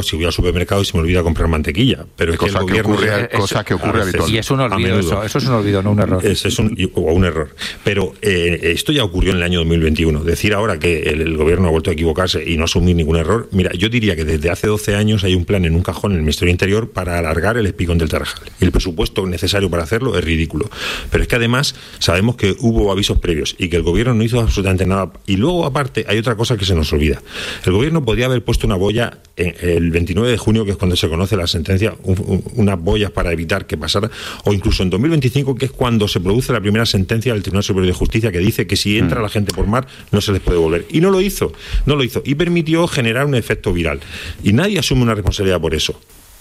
si voy al supermercado y se me olvida comprar mantequilla. Pero es cosa que el gobierno... Que ocurre, cosa que ocurre habitualmente. Y es un olvido, eso, eso es un olvido, no un error. Es, es un, o un error. Pero eh, esto ya ocurrió en el año dos mil veintiuno. Decir ahora que el, el gobierno ha vuelto a equivocarse y no asumir ningún error, mira, yo diría que desde hace doce años hay un plan en un cajón en el Ministerio del Interior para alargar el espigón del Tarajal. Y el presupuesto necesario para hacerlo es ridículo. Pero es que además sabemos que hubo avisos previos y que el gobierno no hizo absolutamente nada. Y luego, aparte, hay otra cosa que se nos olvida. El gobierno podría haber puesto una boya en el veintinueve de junio, que es cuando se conoce la sentencia, un, un, unas boyas para evitar que pasara, o incluso en dos mil veinticinco, que es cuando se produce la primera sentencia del Tribunal Superior de Justicia que dice que si entra mm. la gente por mar no se les puede volver. Y no lo hizo, no lo hizo. Y permitió generar un efecto viral. Y nadie asume una responsabilidad por eso.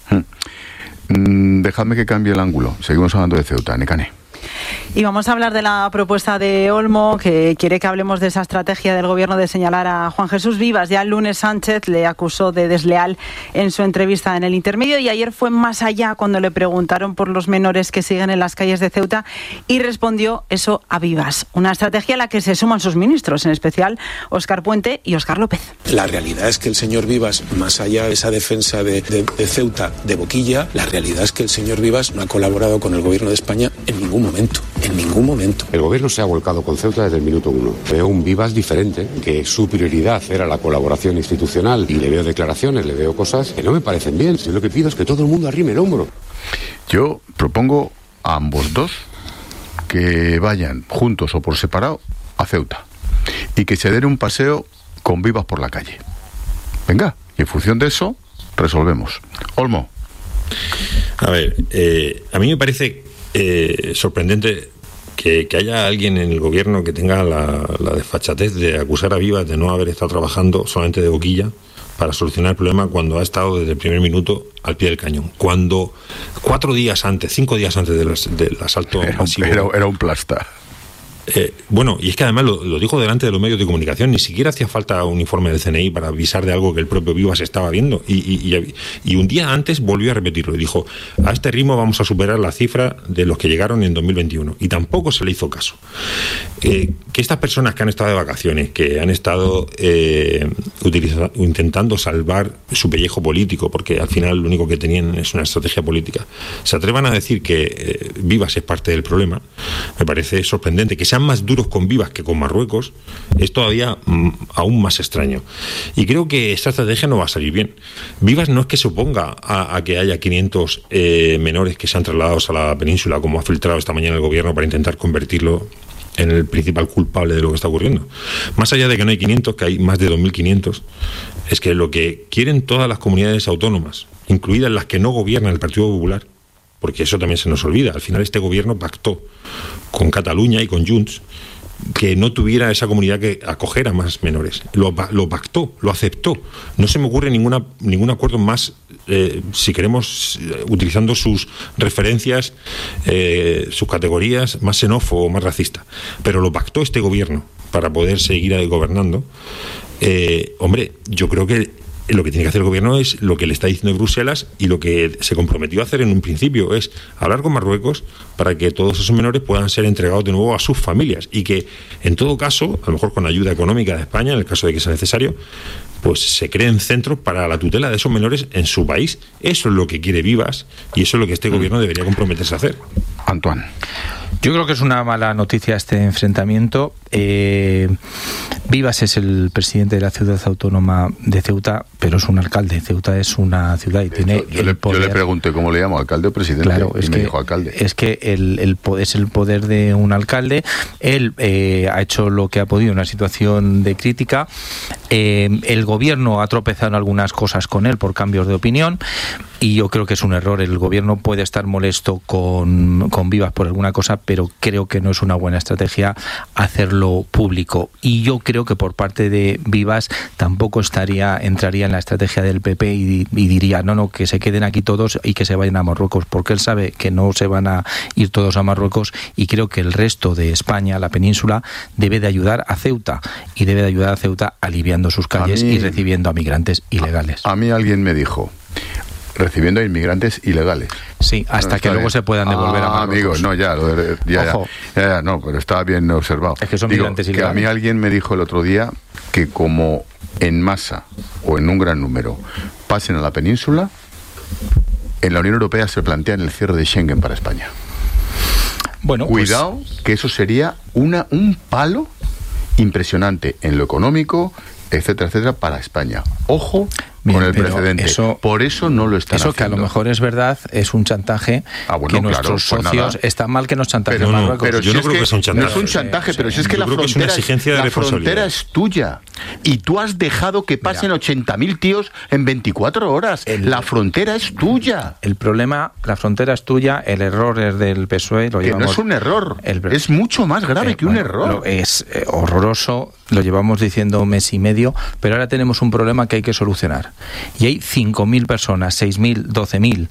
Mm. Dejadme que cambie el ángulo. Seguimos hablando de Ceuta, Nekane. Y vamos a hablar de la propuesta de Olmo, que quiere que hablemos de esa estrategia del gobierno de señalar a Juan Jesús Vivas. Ya el lunes Sánchez le acusó de desleal en su entrevista en El Intermedio, y ayer fue más allá cuando le preguntaron por los menores que siguen en las calles de Ceuta y respondió eso a Vivas. Una estrategia a la que se suman sus ministros, en especial Óscar Puente y Óscar López. La realidad es que el señor Vivas, más allá de esa defensa de, de, de Ceuta de boquilla, la realidad es que el señor Vivas no ha colaborado con el gobierno de España en ningún momento. En ningún momento. El gobierno se ha volcado con Ceuta desde el minuto uno. Veo un Vivas diferente, que su prioridad era la colaboración institucional, y le veo declaraciones, le veo cosas que no me parecen bien. Yo lo que pido es que todo el mundo arrime el hombro. Yo propongo a ambos dos que vayan juntos o por separado a Ceuta y que se den un paseo con Vivas por la calle. Venga, y en función de eso resolvemos. Olmo. A ver, eh, a mí me parece Eh, sorprendente que, que haya alguien en el gobierno que tenga la, la desfachatez de acusar a Vivas de no haber estado trabajando solamente de boquilla para solucionar el problema, cuando ha estado desde el primer minuto al pie del cañón. Cuando cuatro días antes, cinco días antes del, del asalto era, masivo, era, era un plasta. Eh, bueno, y es que además lo, lo dijo delante de los medios de comunicación, ni siquiera hacía falta un informe del C N I para avisar de algo que el propio Vivas estaba viendo, y, y, y, y un día antes volvió a repetirlo y dijo: a este ritmo vamos a superar la cifra de los que llegaron en dos mil veintiuno, y tampoco se le hizo caso. Eh, que estas personas que han estado de vacaciones, que han estado eh, utiliza, intentando salvar su pellejo político, porque al final lo único que tenían es una estrategia política, se atrevan a decir que eh, Vivas es parte del problema, me parece sorprendente. Que sean más duros con Vivas que con Marruecos es todavía mm, aún más extraño, y creo que esta estrategia no va a salir bien. Vivas no es que se oponga a, a que haya quinientos eh, menores que sean trasladados a la península, como ha filtrado esta mañana el gobierno, para intentar convertirlo en el principal culpable de lo que está ocurriendo. Más allá de que no hay quinientos, que hay más de dos mil quinientos, es que lo que quieren todas las comunidades autónomas, incluidas las que no gobierna el Partido Popular, porque eso también se nos olvida, al final este gobierno pactó con Cataluña y con Junts que no tuviera esa comunidad que acoger a más menores. Lo, lo pactó, lo aceptó. No se me ocurre ninguna, ningún acuerdo más, eh, si queremos, eh, utilizando sus referencias, eh, sus categorías, más xenófobo, más racista. Pero lo pactó este gobierno para poder seguir ahí gobernando. Eh, hombre, yo creo que lo que tiene que hacer el gobierno es lo que le está diciendo Bruselas, y lo que se comprometió a hacer en un principio es hablar con Marruecos para que todos esos menores puedan ser entregados de nuevo a sus familias, y que en todo caso, a lo mejor con ayuda económica de España, en el caso de que sea necesario, pues se creen centros para la tutela de esos menores en su país. Eso es lo que quiere Vivas, y eso es lo que este gobierno debería comprometerse a hacer. Antoine. Yo creo que es una mala noticia este enfrentamiento. Eh, Vivas es el presidente de la ciudad autónoma de Ceuta, pero es un alcalde. Ceuta es una ciudad y de tiene hecho, yo, el le, poder. Yo le pregunté cómo le llamo, alcalde o presidente, claro, es y me que, dijo alcalde. Es que el, el, es el poder de un alcalde. Él eh, ha hecho lo que ha podido en una situación de crítica. Eh, el gobierno ha tropezado en algunas cosas con él por cambios de opinión, y yo creo que es un error. El gobierno puede estar molesto con, con Vivas por alguna cosa, pero creo que no es una buena estrategia hacerlo público. Y yo creo que por parte de Vivas tampoco estaría entraría en la estrategia del P P y, y diría no, no, que se queden aquí todos y que se vayan a Marruecos, porque él sabe que no se van a ir todos a Marruecos, y creo que el resto de España, la península, debe de ayudar a Ceuta, y debe de ayudar a Ceuta aliviando sus calles mí, y recibiendo a migrantes ilegales. A, a mí alguien me dijo: recibiendo a inmigrantes ilegales. Sí, hasta no, que luego bien. Se puedan devolver ah, a Marruecos. Amigos, no, ya, ya, ya, ya, ya, no, pero estaba bien observado. Es que son Digo, migrantes que ilegales. A mí alguien me dijo el otro día que como en masa o en un gran número pasen a la península, en la Unión Europea se plantea el cierre de Schengen para España. Bueno, cuidado, pues... que eso sería una un palo impresionante en lo económico, etcétera, etcétera, para España. Ojo Bien, con el precedente. Eso, Por eso no lo están eso haciendo. Que a lo mejor es verdad, es un chantaje ah, bueno, que claro, nuestros pues socios... Nada. Está mal que nos chantajeen pero Marruecos. No, pero yo si no es creo que, que es un chantaje. No es un chantaje, sí, pero sí. si es que yo la creo frontera, que es, una exigencia de la responsabilidad. frontera es tuya. Y tú has dejado que pasen ochenta mil tíos en veinticuatro horas. El, la frontera es tuya. El problema, la frontera es tuya, el error es del P S O E. Lo que llevamos, no es un error, el, es mucho más grave eh, que un bueno, error. Es eh, horroroso, lo llevamos diciendo un mes y medio, pero ahora tenemos un problema que hay que solucionar. Y hay cinco mil personas, seis mil, doce mil,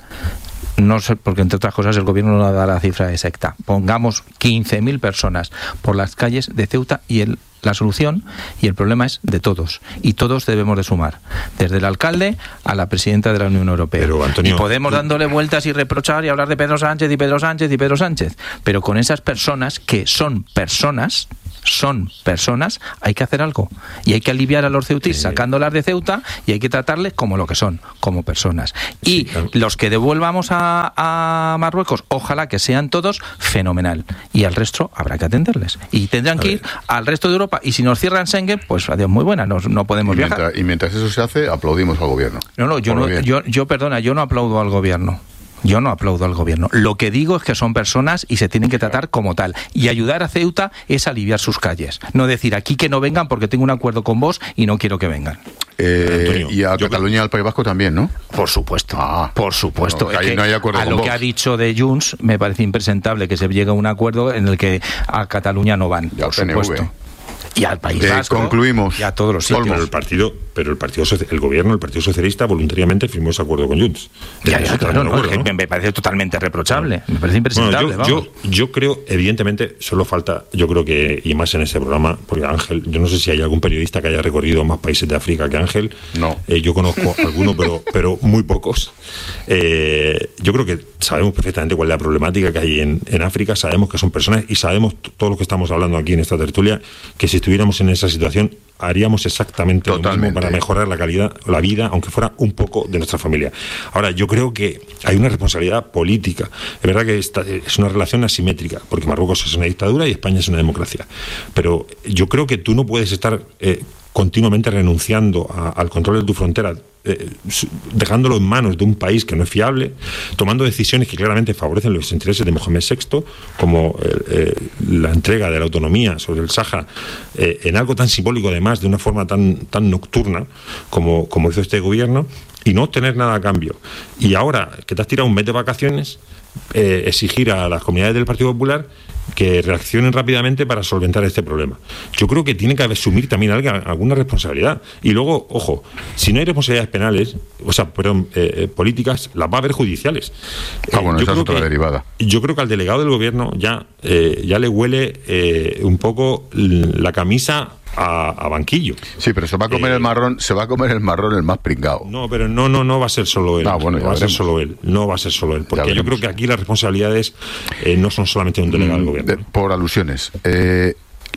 no sé, porque entre otras cosas el gobierno no da la cifra exacta, pongamos quince mil personas por las calles de Ceuta y el la solución y el problema es de todos y todos debemos de sumar, desde el alcalde a la presidenta de la Unión Europea. Pero, Antonio, y podemos tú... dándole vueltas y reprochar y hablar de Pedro Sánchez y Pedro Sánchez y Pedro Sánchez, pero con esas personas que son personas son personas, hay que hacer algo y hay que aliviar a los ceutís sí. sacándolas de Ceuta y hay que tratarles como lo que son, como personas. Y sí, claro. los que devuelvamos a, a Marruecos, ojalá que sean todos, fenomenal. Y al resto habrá que atenderles. Y tendrán a que ver. ir al resto de Europa. Y si nos cierran Schengen, pues adiós, muy buena, no, no podemos y viajar. Mientras, y mientras eso se hace, aplaudimos al gobierno. No, no, yo, no yo, yo, perdona, yo no aplaudo al gobierno. Yo no aplaudo al gobierno. Lo que digo es que son personas y se tienen que tratar como tal. Y ayudar a Ceuta es aliviar sus calles. No decir aquí que no vengan porque tengo un acuerdo con vos y no quiero que vengan. Eh, Antonio, y a Cataluña y al País Vasco también, ¿no? Por supuesto, ah, por supuesto. Bueno, es que no hay acuerdo a con lo vos. que ha dicho de Junts me parece impresentable que se llegue a un acuerdo en el que a Cataluña no van, ya por supuesto. Y al País Vasco, eh, concluimos. Y a todos los sitios. Pero el partido, pero el partido, el gobierno, el Partido Socialista voluntariamente firmó ese acuerdo con Junts. Ya, ya, claro, no, acuerdo, ¿no? Me parece totalmente reprochable, me parece impresentable. Bueno, yo, yo, yo creo, evidentemente, solo falta, yo creo que, y más en este programa, porque Ángel, yo no sé si hay algún periodista que haya recorrido más países de África que Ángel. No. Eh, yo conozco algunos, pero, pero muy pocos. Eh, yo creo que sabemos perfectamente cuál es la problemática que hay en, en África, sabemos que son personas y sabemos todo lo que estamos hablando aquí en esta tertulia, que si estuviéramos en esa situación haríamos exactamente Totalmente. lo mismo para mejorar la calidad, la vida, aunque fuera un poco de nuestra familia. Ahora, yo creo que hay una responsabilidad política. Es verdad que esta es una relación asimétrica, porque Marruecos es una dictadura y España es una democracia. Pero yo creo que tú no puedes estar eh, continuamente renunciando a, al control de tu frontera, eh, dejándolo en manos de un país que no es fiable, tomando decisiones que claramente favorecen los intereses de Mohamed sexto, como eh, eh, la entrega de la autonomía sobre el Sáhara, eh, en algo tan simbólico, además, de una forma tan, tan nocturna como, como hizo este gobierno, y no obtener nada a cambio. Y ahora que te has tirado un mes de vacaciones, eh, exigir a las comunidades del Partido Popular que reaccionen rápidamente para solventar este problema. Yo creo que tiene que asumir también alguna responsabilidad. Y luego, ojo, si no hay responsabilidades penales, o sea, perdón, eh, políticas, las va a haber judiciales. Ah, bueno, eh, esa es otra que, derivada. Yo creo que al delegado del gobierno ya, eh, ya le huele eh, un poco la camisa A, a banquillo. Sí, pero se va a comer eh, el marrón, se va a comer el marrón el más pringao. No, pero no, no, no va a ser solo él. Ah, bueno, no va veremos. a ser solo él. No va a ser solo él, porque yo creo que aquí las responsabilidades eh, no son solamente de un delegado del gobierno. De, por alusiones. Eh,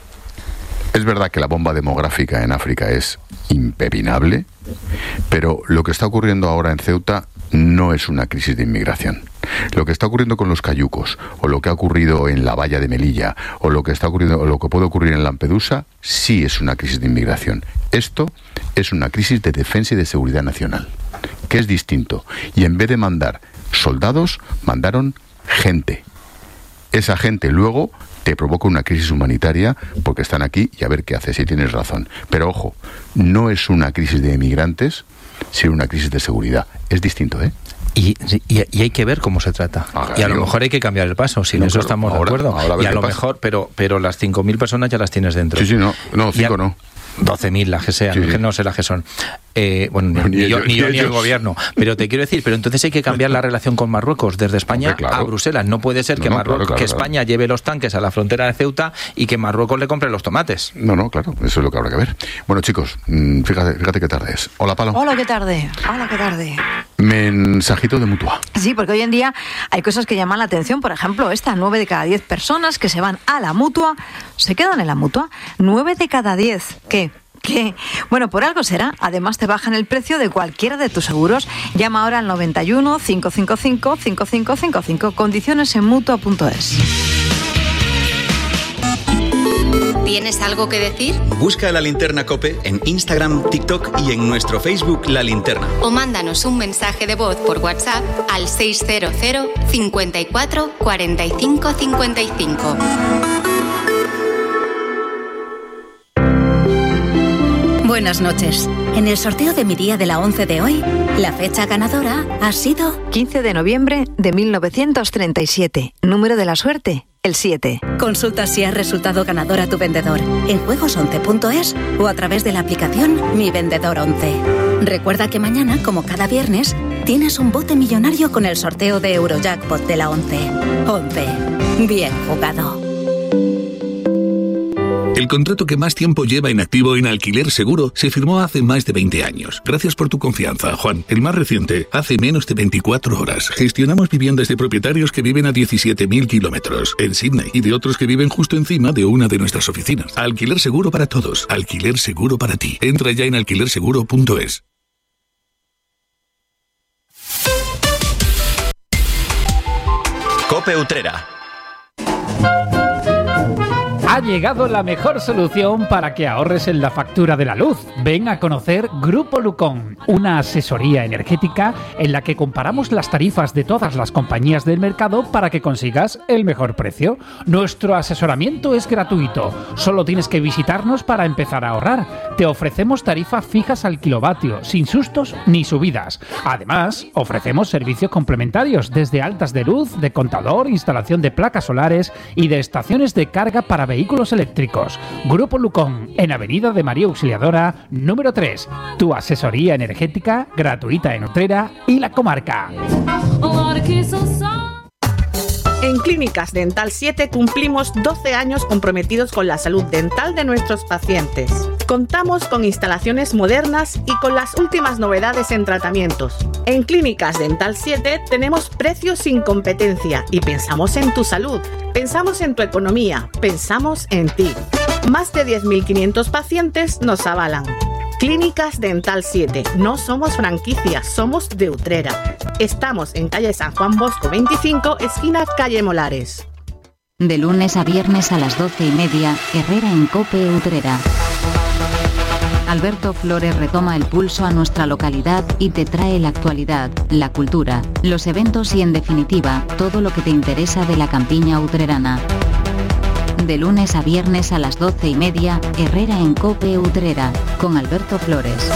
es verdad que la bomba demográfica en África es impepinable, pero lo que está ocurriendo ahora en Ceuta no es una crisis de inmigración. Lo que está ocurriendo con los cayucos, o lo que ha ocurrido en la valla de Melilla, o lo que está ocurriendo, o lo que puede ocurrir en Lampedusa, sí es una crisis de inmigración. Esto es una crisis de defensa y de seguridad nacional, que es distinto. Y en vez de mandar soldados, mandaron gente. Esa gente luego te provoca una crisis humanitaria porque están aquí y a ver qué haces, y tienes razón. Pero ojo, no es una crisis de emigrantes, sino una crisis de seguridad. Es distinto, ¿eh? Y, y, y hay que ver cómo se trata. Ah, y a digo, lo mejor hay que cambiar el paso, si en no, eso claro, estamos ahora, de acuerdo. Ahora y a lo pasa. mejor, pero pero las cinco mil personas ya las tienes dentro. Sí, sí, no, no cinco no. doce mil las que sean, sí. no sé las que son. Eh, bueno, ni, ni, ni yo, ni, yo, ni el gobierno. Pero te quiero decir, pero entonces hay que cambiar la relación con Marruecos, desde España Hombre, claro. a Bruselas. No puede ser que, no, no, Marruecos, claro, claro, que España claro. lleve los tanques a la frontera de Ceuta y que Marruecos le compre los tomates. No, no, claro, eso es lo que habrá que ver. Bueno, chicos, fíjate, fíjate qué tarde es. Hola, Palo. Hola, qué tarde. Hola, qué tarde. Mensajito de Mutua. Sí, porque hoy en día hay cosas que llaman la atención. Por ejemplo, esta, nueve de cada diez personas que se van a la Mutua se quedan en la Mutua. Nueve de cada diez. ¿Qué? qué? Bueno, por algo será. Además te bajan el precio de cualquiera de tus seguros. Llama ahora al noventa y uno, cinco cinco cinco, cinco cinco cinco cinco. Condiciones en mutua punto es. ¿Tienes algo que decir? Busca La Linterna COPE en Instagram, TikTok y en nuestro Facebook La Linterna. O mándanos un mensaje de voz por WhatsApp al seis cero cero, cinco cuatro, cuatro cinco cinco cinco. Buenas noches. En el sorteo de mi día de la once de hoy, la fecha ganadora ha sido quince de noviembre de mil novecientos treinta y siete. Número de la suerte, el siete. Consulta si ha resultado ganador a tu vendedor en juegos once punto es o a través de la aplicación Mi Vendedor once. Recuerda que mañana, como cada viernes, tienes un bote millonario con el sorteo de Eurojackpot de la once. once. Bien jugado. El contrato que más tiempo lleva en activo en Alquiler Seguro se firmó hace más de veinte años. Gracias por tu confianza, Juan. El más reciente, hace menos de veinticuatro horas. Gestionamos viviendas de propietarios que viven a diecisiete mil kilómetros en Sydney y de otros que viven justo encima de una de nuestras oficinas. Alquiler Seguro para todos. Alquiler Seguro para ti. Entra ya en alquiler seguro punto es. COPE Utrera. Ha llegado la mejor solución para que ahorres en la factura de la luz. Ven a conocer Grupo Lucón, una asesoría energética en la que comparamos las tarifas de todas las compañías del mercado para que consigas el mejor precio. Nuestro asesoramiento es gratuito, solo tienes que visitarnos para empezar a ahorrar. Te ofrecemos tarifas fijas al kilovatio, sin sustos ni subidas. Además, ofrecemos servicios complementarios desde altas de luz, de contador, instalación de placas solares y de estaciones de carga para vehículos eléctricos. Grupo Lucón, en Avenida de María Auxiliadora, número tres. Tu asesoría energética gratuita en Utrera y la comarca. En Clínicas Dental siete cumplimos doce años comprometidos con la salud dental de nuestros pacientes. Contamos con instalaciones modernas y con las últimas novedades en tratamientos. En Clínicas Dental siete tenemos precios sin competencia y pensamos en tu salud, pensamos en tu economía, pensamos en ti. Más de diez mil quinientos pacientes nos avalan. Clínicas Dental siete. No somos franquicias, somos de Utrera. Estamos en calle San Juan Bosco veinticinco, esquina calle Molares. De lunes a viernes a las doce y media, Herrera en COPE Utrera. Alberto Flores retoma el pulso a nuestra localidad y te trae la actualidad, la cultura, los eventos y en definitiva, todo lo que te interesa de la campiña utrerana. De lunes a viernes a las doce y media, Herrera en COPE Utrera, con Alberto Flores.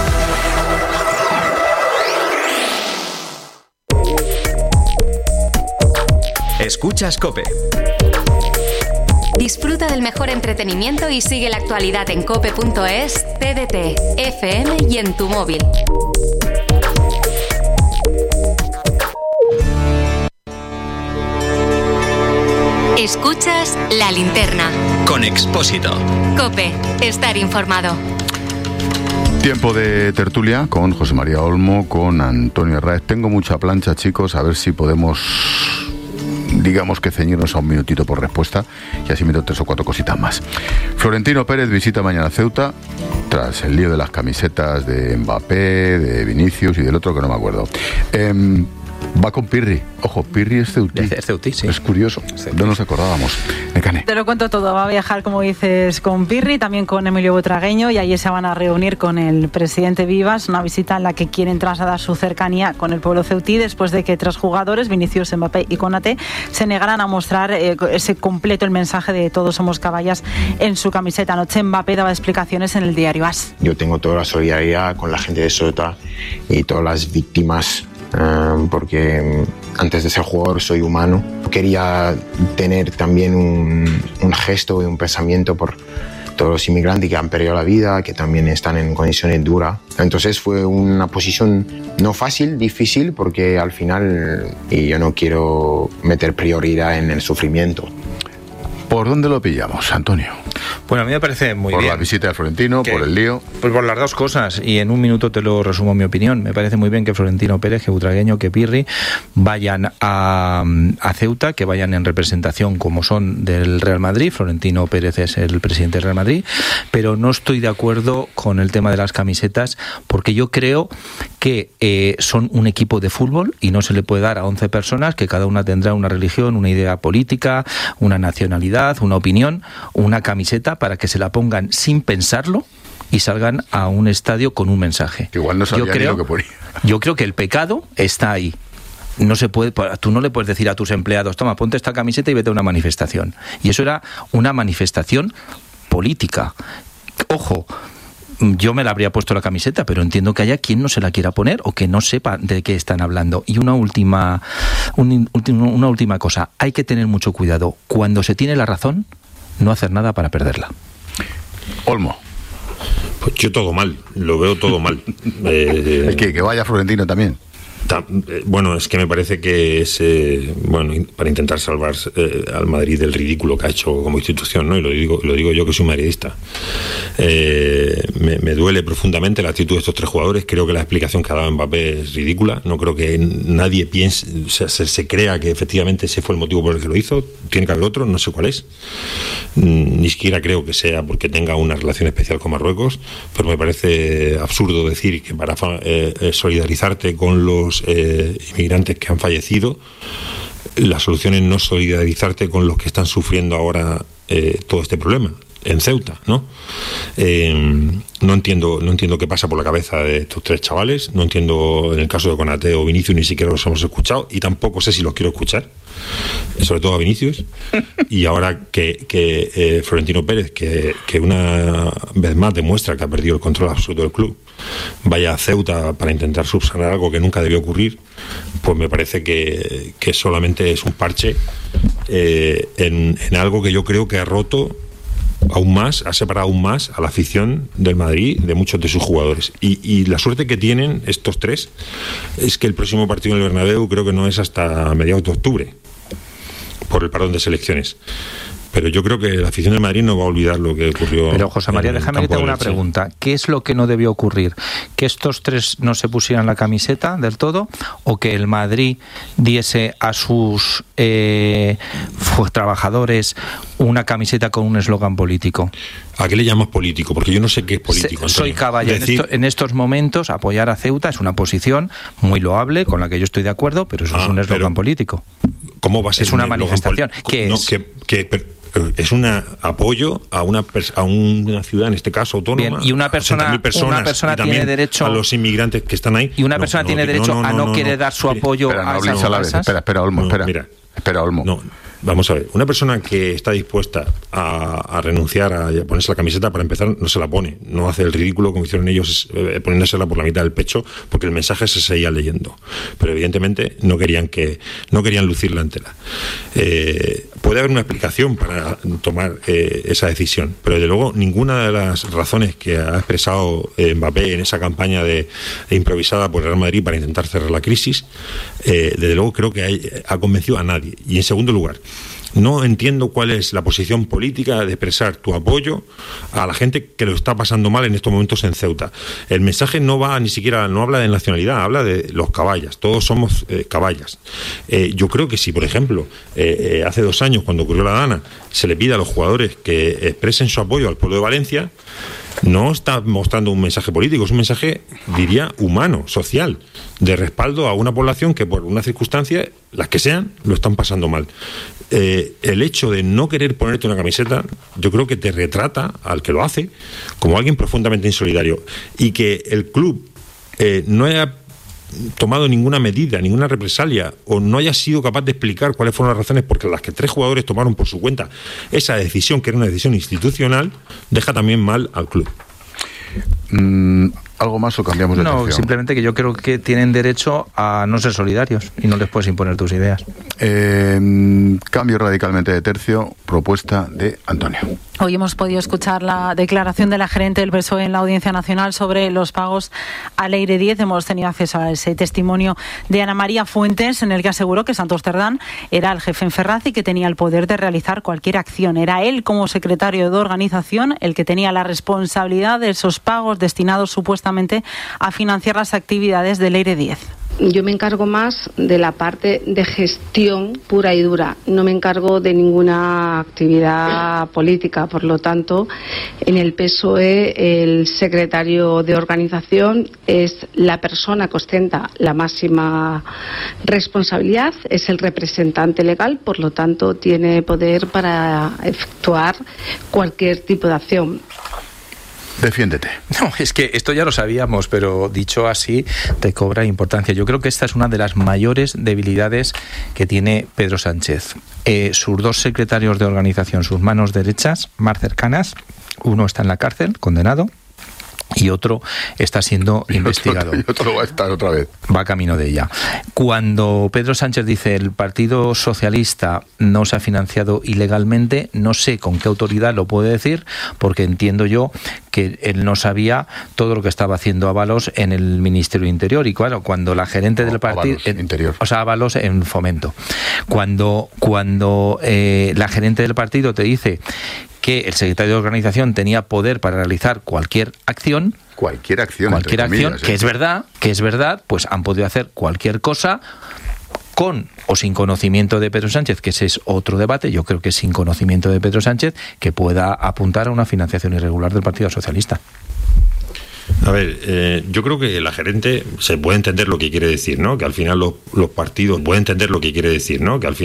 Escuchas COPE. Disfruta del mejor entretenimiento y sigue la actualidad en cope punto es, T D T, F M y en tu móvil. Escuchas La Linterna. Con Expósito. COPE, estar informado. Tiempo de tertulia con José María Olmo, con Antonio Herráez. Tengo mucha plancha, chicos, a ver si podemos, digamos que ceñirnos a un minutito por respuesta y así meto tres o cuatro cositas más. Florentino Pérez visita mañana Ceuta tras el lío de las camisetas de Mbappé, de Vinicius y del otro que no me acuerdo. Eh, va con Pirri. Ojo, Pirri es ceutí. Es ceutí, sí. Es curioso. No nos acordábamos. Mecane. Te lo cuento todo. Va a viajar, como dices, con Pirri, también con Emilio Butragueño, y allí se van a reunir con el presidente Vivas, una visita en la que quieren trasladar su cercanía con el pueblo ceutí después de que tres jugadores, Vinicius, Mbappé y Konaté, se negaran a mostrar eh, ese completo el mensaje de todos somos caballas en su camiseta. Anoche Mbappé daba explicaciones en el diario AS. Yo tengo toda la solidaridad con la gente de Ceuta y todas las víctimas, Uh, porque antes de ser jugador soy humano. Quería tener también un, un gesto y un pensamiento por todos los inmigrantes que han perdido la vida, que también están en condiciones duras. Entonces fue una posición no fácil, difícil, porque al final y yo no quiero meter prioridad en el sufrimiento. ¿Por dónde lo pillamos, Antonio? Bueno, a mí me parece muy por bien. Por la visita de Florentino, que, por el lío. Pues por las dos cosas, y en un minuto te lo resumo mi opinión. Me parece muy bien que Florentino Pérez, que Butragueño, que Pirri vayan a, a Ceuta, que vayan en representación como son del Real Madrid. Florentino Pérez es el presidente del Real Madrid, pero no estoy de acuerdo con el tema de las camisetas, porque yo creo que eh, son un equipo de fútbol y no se le puede dar a once personas que cada una tendrá una religión, una idea política, una nacionalidad, una opinión, una camiseta para que se la pongan sin pensarlo y salgan a un estadio con un mensaje. Igual no sabía yo creo, ni lo que ponía. Yo creo que el pecado está ahí. No se puede, tú no le puedes decir a tus empleados, toma, ponte esta camiseta y vete a una manifestación. Y eso era una manifestación política. Ojo, yo me la habría puesto la camiseta, pero entiendo que haya quien no se la quiera poner o que no sepa de qué están hablando. Y una última, un, una última cosa, hay que tener mucho cuidado. Cuando se tiene la razón, no hacer nada para perderla. Olmo. Pues yo todo mal, lo veo todo mal. eh, ¿El qué? ¿Que vaya Florentino también? Bueno, es que me parece que es eh, bueno, para intentar salvar eh, al Madrid del ridículo que ha hecho como institución, ¿no? Y lo digo, lo digo yo, que soy madridista. Eh, me, me duele profundamente la actitud de estos tres jugadores. Creo que la explicación que ha dado Mbappé es ridícula. No creo que nadie piense, o sea, se, se crea que efectivamente ese fue el motivo por el que lo hizo. Tiene que haber otro, no sé cuál es. Ni siquiera creo que sea porque tenga una relación especial con Marruecos, pero me parece absurdo decir que para eh, solidarizarte con los Eh, inmigrantes que han fallecido, la solución es no solidarizarte con los que están sufriendo ahora eh, todo este problema en Ceuta, ¿no? Eh, no entiendo, no entiendo qué pasa por la cabeza de estos tres chavales, no entiendo en el caso de Konaté o Vinicius, ni siquiera los hemos escuchado y tampoco sé si los quiero escuchar, sobre todo a Vinicius. Y ahora que, que eh, Florentino Pérez, que, que una vez más demuestra que ha perdido el control absoluto del club, vaya a Ceuta para intentar subsanar algo que nunca debió ocurrir, pues me parece que, que solamente es un parche eh, en, en algo que yo creo que ha roto aún más, ha separado aún más a la afición del Madrid de muchos de sus jugadores. Y, y la suerte que tienen estos tres es que el próximo partido en el Bernabéu creo que no es hasta mediados de octubre, por el parón de selecciones. Pero yo creo que la afición del Madrid no va a olvidar lo que ocurrió. Pero José María, déjame que te haga una pregunta. ¿Qué es lo que no debió ocurrir? ¿Que estos tres no se pusieran la camiseta del todo? ¿O que el Madrid diese a sus eh, trabajadores una camiseta con un eslogan político? ¿A qué le llamas político? Porque yo no sé qué es político. Se, soy caballa. Decir... En, esto, en estos momentos, apoyar a Ceuta es una posición muy loable, con la que yo estoy de acuerdo, pero eso ah, es un eslogan político. ¿Cómo va a ser? Es una un manifestación. ¿Qué no, es? Que, que, es un apoyo a una a una ciudad, en este caso autónoma. Bien, y una persona, personas, una persona y tiene derecho a los inmigrantes que están ahí. Y una no, persona no, tiene no, derecho no, no, a no, no quiere no, dar su apoyo espera, a no, esas a la vez. Espera, espera, Olmo, espera. Mira, espera, Olmo. No, vamos a ver. Una persona que está dispuesta a, a renunciar a ponerse la camiseta, para empezar, no se la pone. No hace el ridículo como hicieron ellos eh, poniéndosela por la mitad del pecho, porque el mensaje se seguía leyendo. Pero evidentemente no querían que no querían lucirla en tela. Eh, puede haber una explicación para tomar eh, esa decisión, pero desde luego ninguna de las razones que ha expresado eh, Mbappé en esa campaña de, de improvisada por el Real Madrid para intentar cerrar la crisis, eh, desde luego creo que hay, ha convencido a nadie. Y en segundo lugar, no entiendo cuál es la posición política de expresar tu apoyo a la gente que lo está pasando mal en estos momentos en Ceuta. El mensaje no va ni siquiera, no habla de nacionalidad, habla de los caballas. Todos somos eh, caballas. Eh, yo creo que si, por ejemplo, eh, eh, hace dos años, cuando ocurrió la Dana, se le pide a los jugadores que expresen su apoyo al pueblo de Valencia, no está mostrando un mensaje político, es un mensaje, diría, humano, social, de respaldo a una población que por una circunstancia, las que sean, lo están pasando mal. Eh, el hecho de no querer ponerte una camiseta, yo creo que te retrata al que lo hace como alguien profundamente insolidario, y que el club eh, no haya tomado ninguna medida, ninguna represalia, o no haya sido capaz de explicar cuáles fueron las razones por las que tres jugadores tomaron por su cuenta esa decisión, que era una decisión institucional, deja también mal al club. Mm, ¿Algo más o cambiamos de No, tercio? simplemente que yo creo que tienen derecho a no ser solidarios y no les puedes imponer tus ideas. Eh, cambio radicalmente de tercio, propuesta de Antonio. Hoy hemos podido escuchar la declaración de la gerente del P S O E en la Audiencia Nacional sobre los pagos al Eire diez. Hemos tenido acceso a ese testimonio de Ana María Fuentes, en el que aseguró que Santos Cerdán era el jefe en Ferraz y que tenía el poder de realizar cualquier acción. Era él, como secretario de organización, el que tenía la responsabilidad de esos pagos destinados supuestamente a financiar las actividades del Eire diez. Yo me encargo más de la parte de gestión pura y dura. No me encargo de ninguna actividad política. Por lo tanto, en el P S O E el secretario de organización es la persona que ostenta la máxima responsabilidad, es el representante legal, por lo tanto tiene poder para efectuar cualquier tipo de acción. Defiéndete. No, es que esto ya lo sabíamos, pero dicho así te cobra importancia. Yo creo que esta es una de las mayores debilidades que tiene Pedro Sánchez. Eh, sus dos secretarios de organización, sus manos derechas más cercanas, uno está en la cárcel, condenado, y otro está siendo y investigado. Otro, y otro va a estar otra vez. Va camino de ella. Cuando Pedro Sánchez dice el Partido Socialista no se ha financiado ilegalmente, no sé con qué autoridad lo puede decir, porque entiendo yo que él no sabía todo lo que estaba haciendo Ábalos en el Ministerio de Interior. Y claro, cuando la gerente del partido... Interior. O sea, Ábalos en Fomento. Cuando, cuando eh, la gerente del partido te dice que el secretario de organización tenía poder para realizar cualquier acción, cualquier acción, cualquier acción, comillas, que ¿eh? es verdad, que es verdad, pues han podido hacer cualquier cosa con o sin conocimiento de Pedro Sánchez, que ese es otro debate. Yo creo que sin conocimiento de Pedro Sánchez, que pueda apuntar a una financiación irregular del Partido Socialista. A ver, eh, yo creo que la gerente se puede entender lo que quiere decir, ¿no? Que al final los, los partidos pueden entender lo que quiere decir, ¿no? Que al final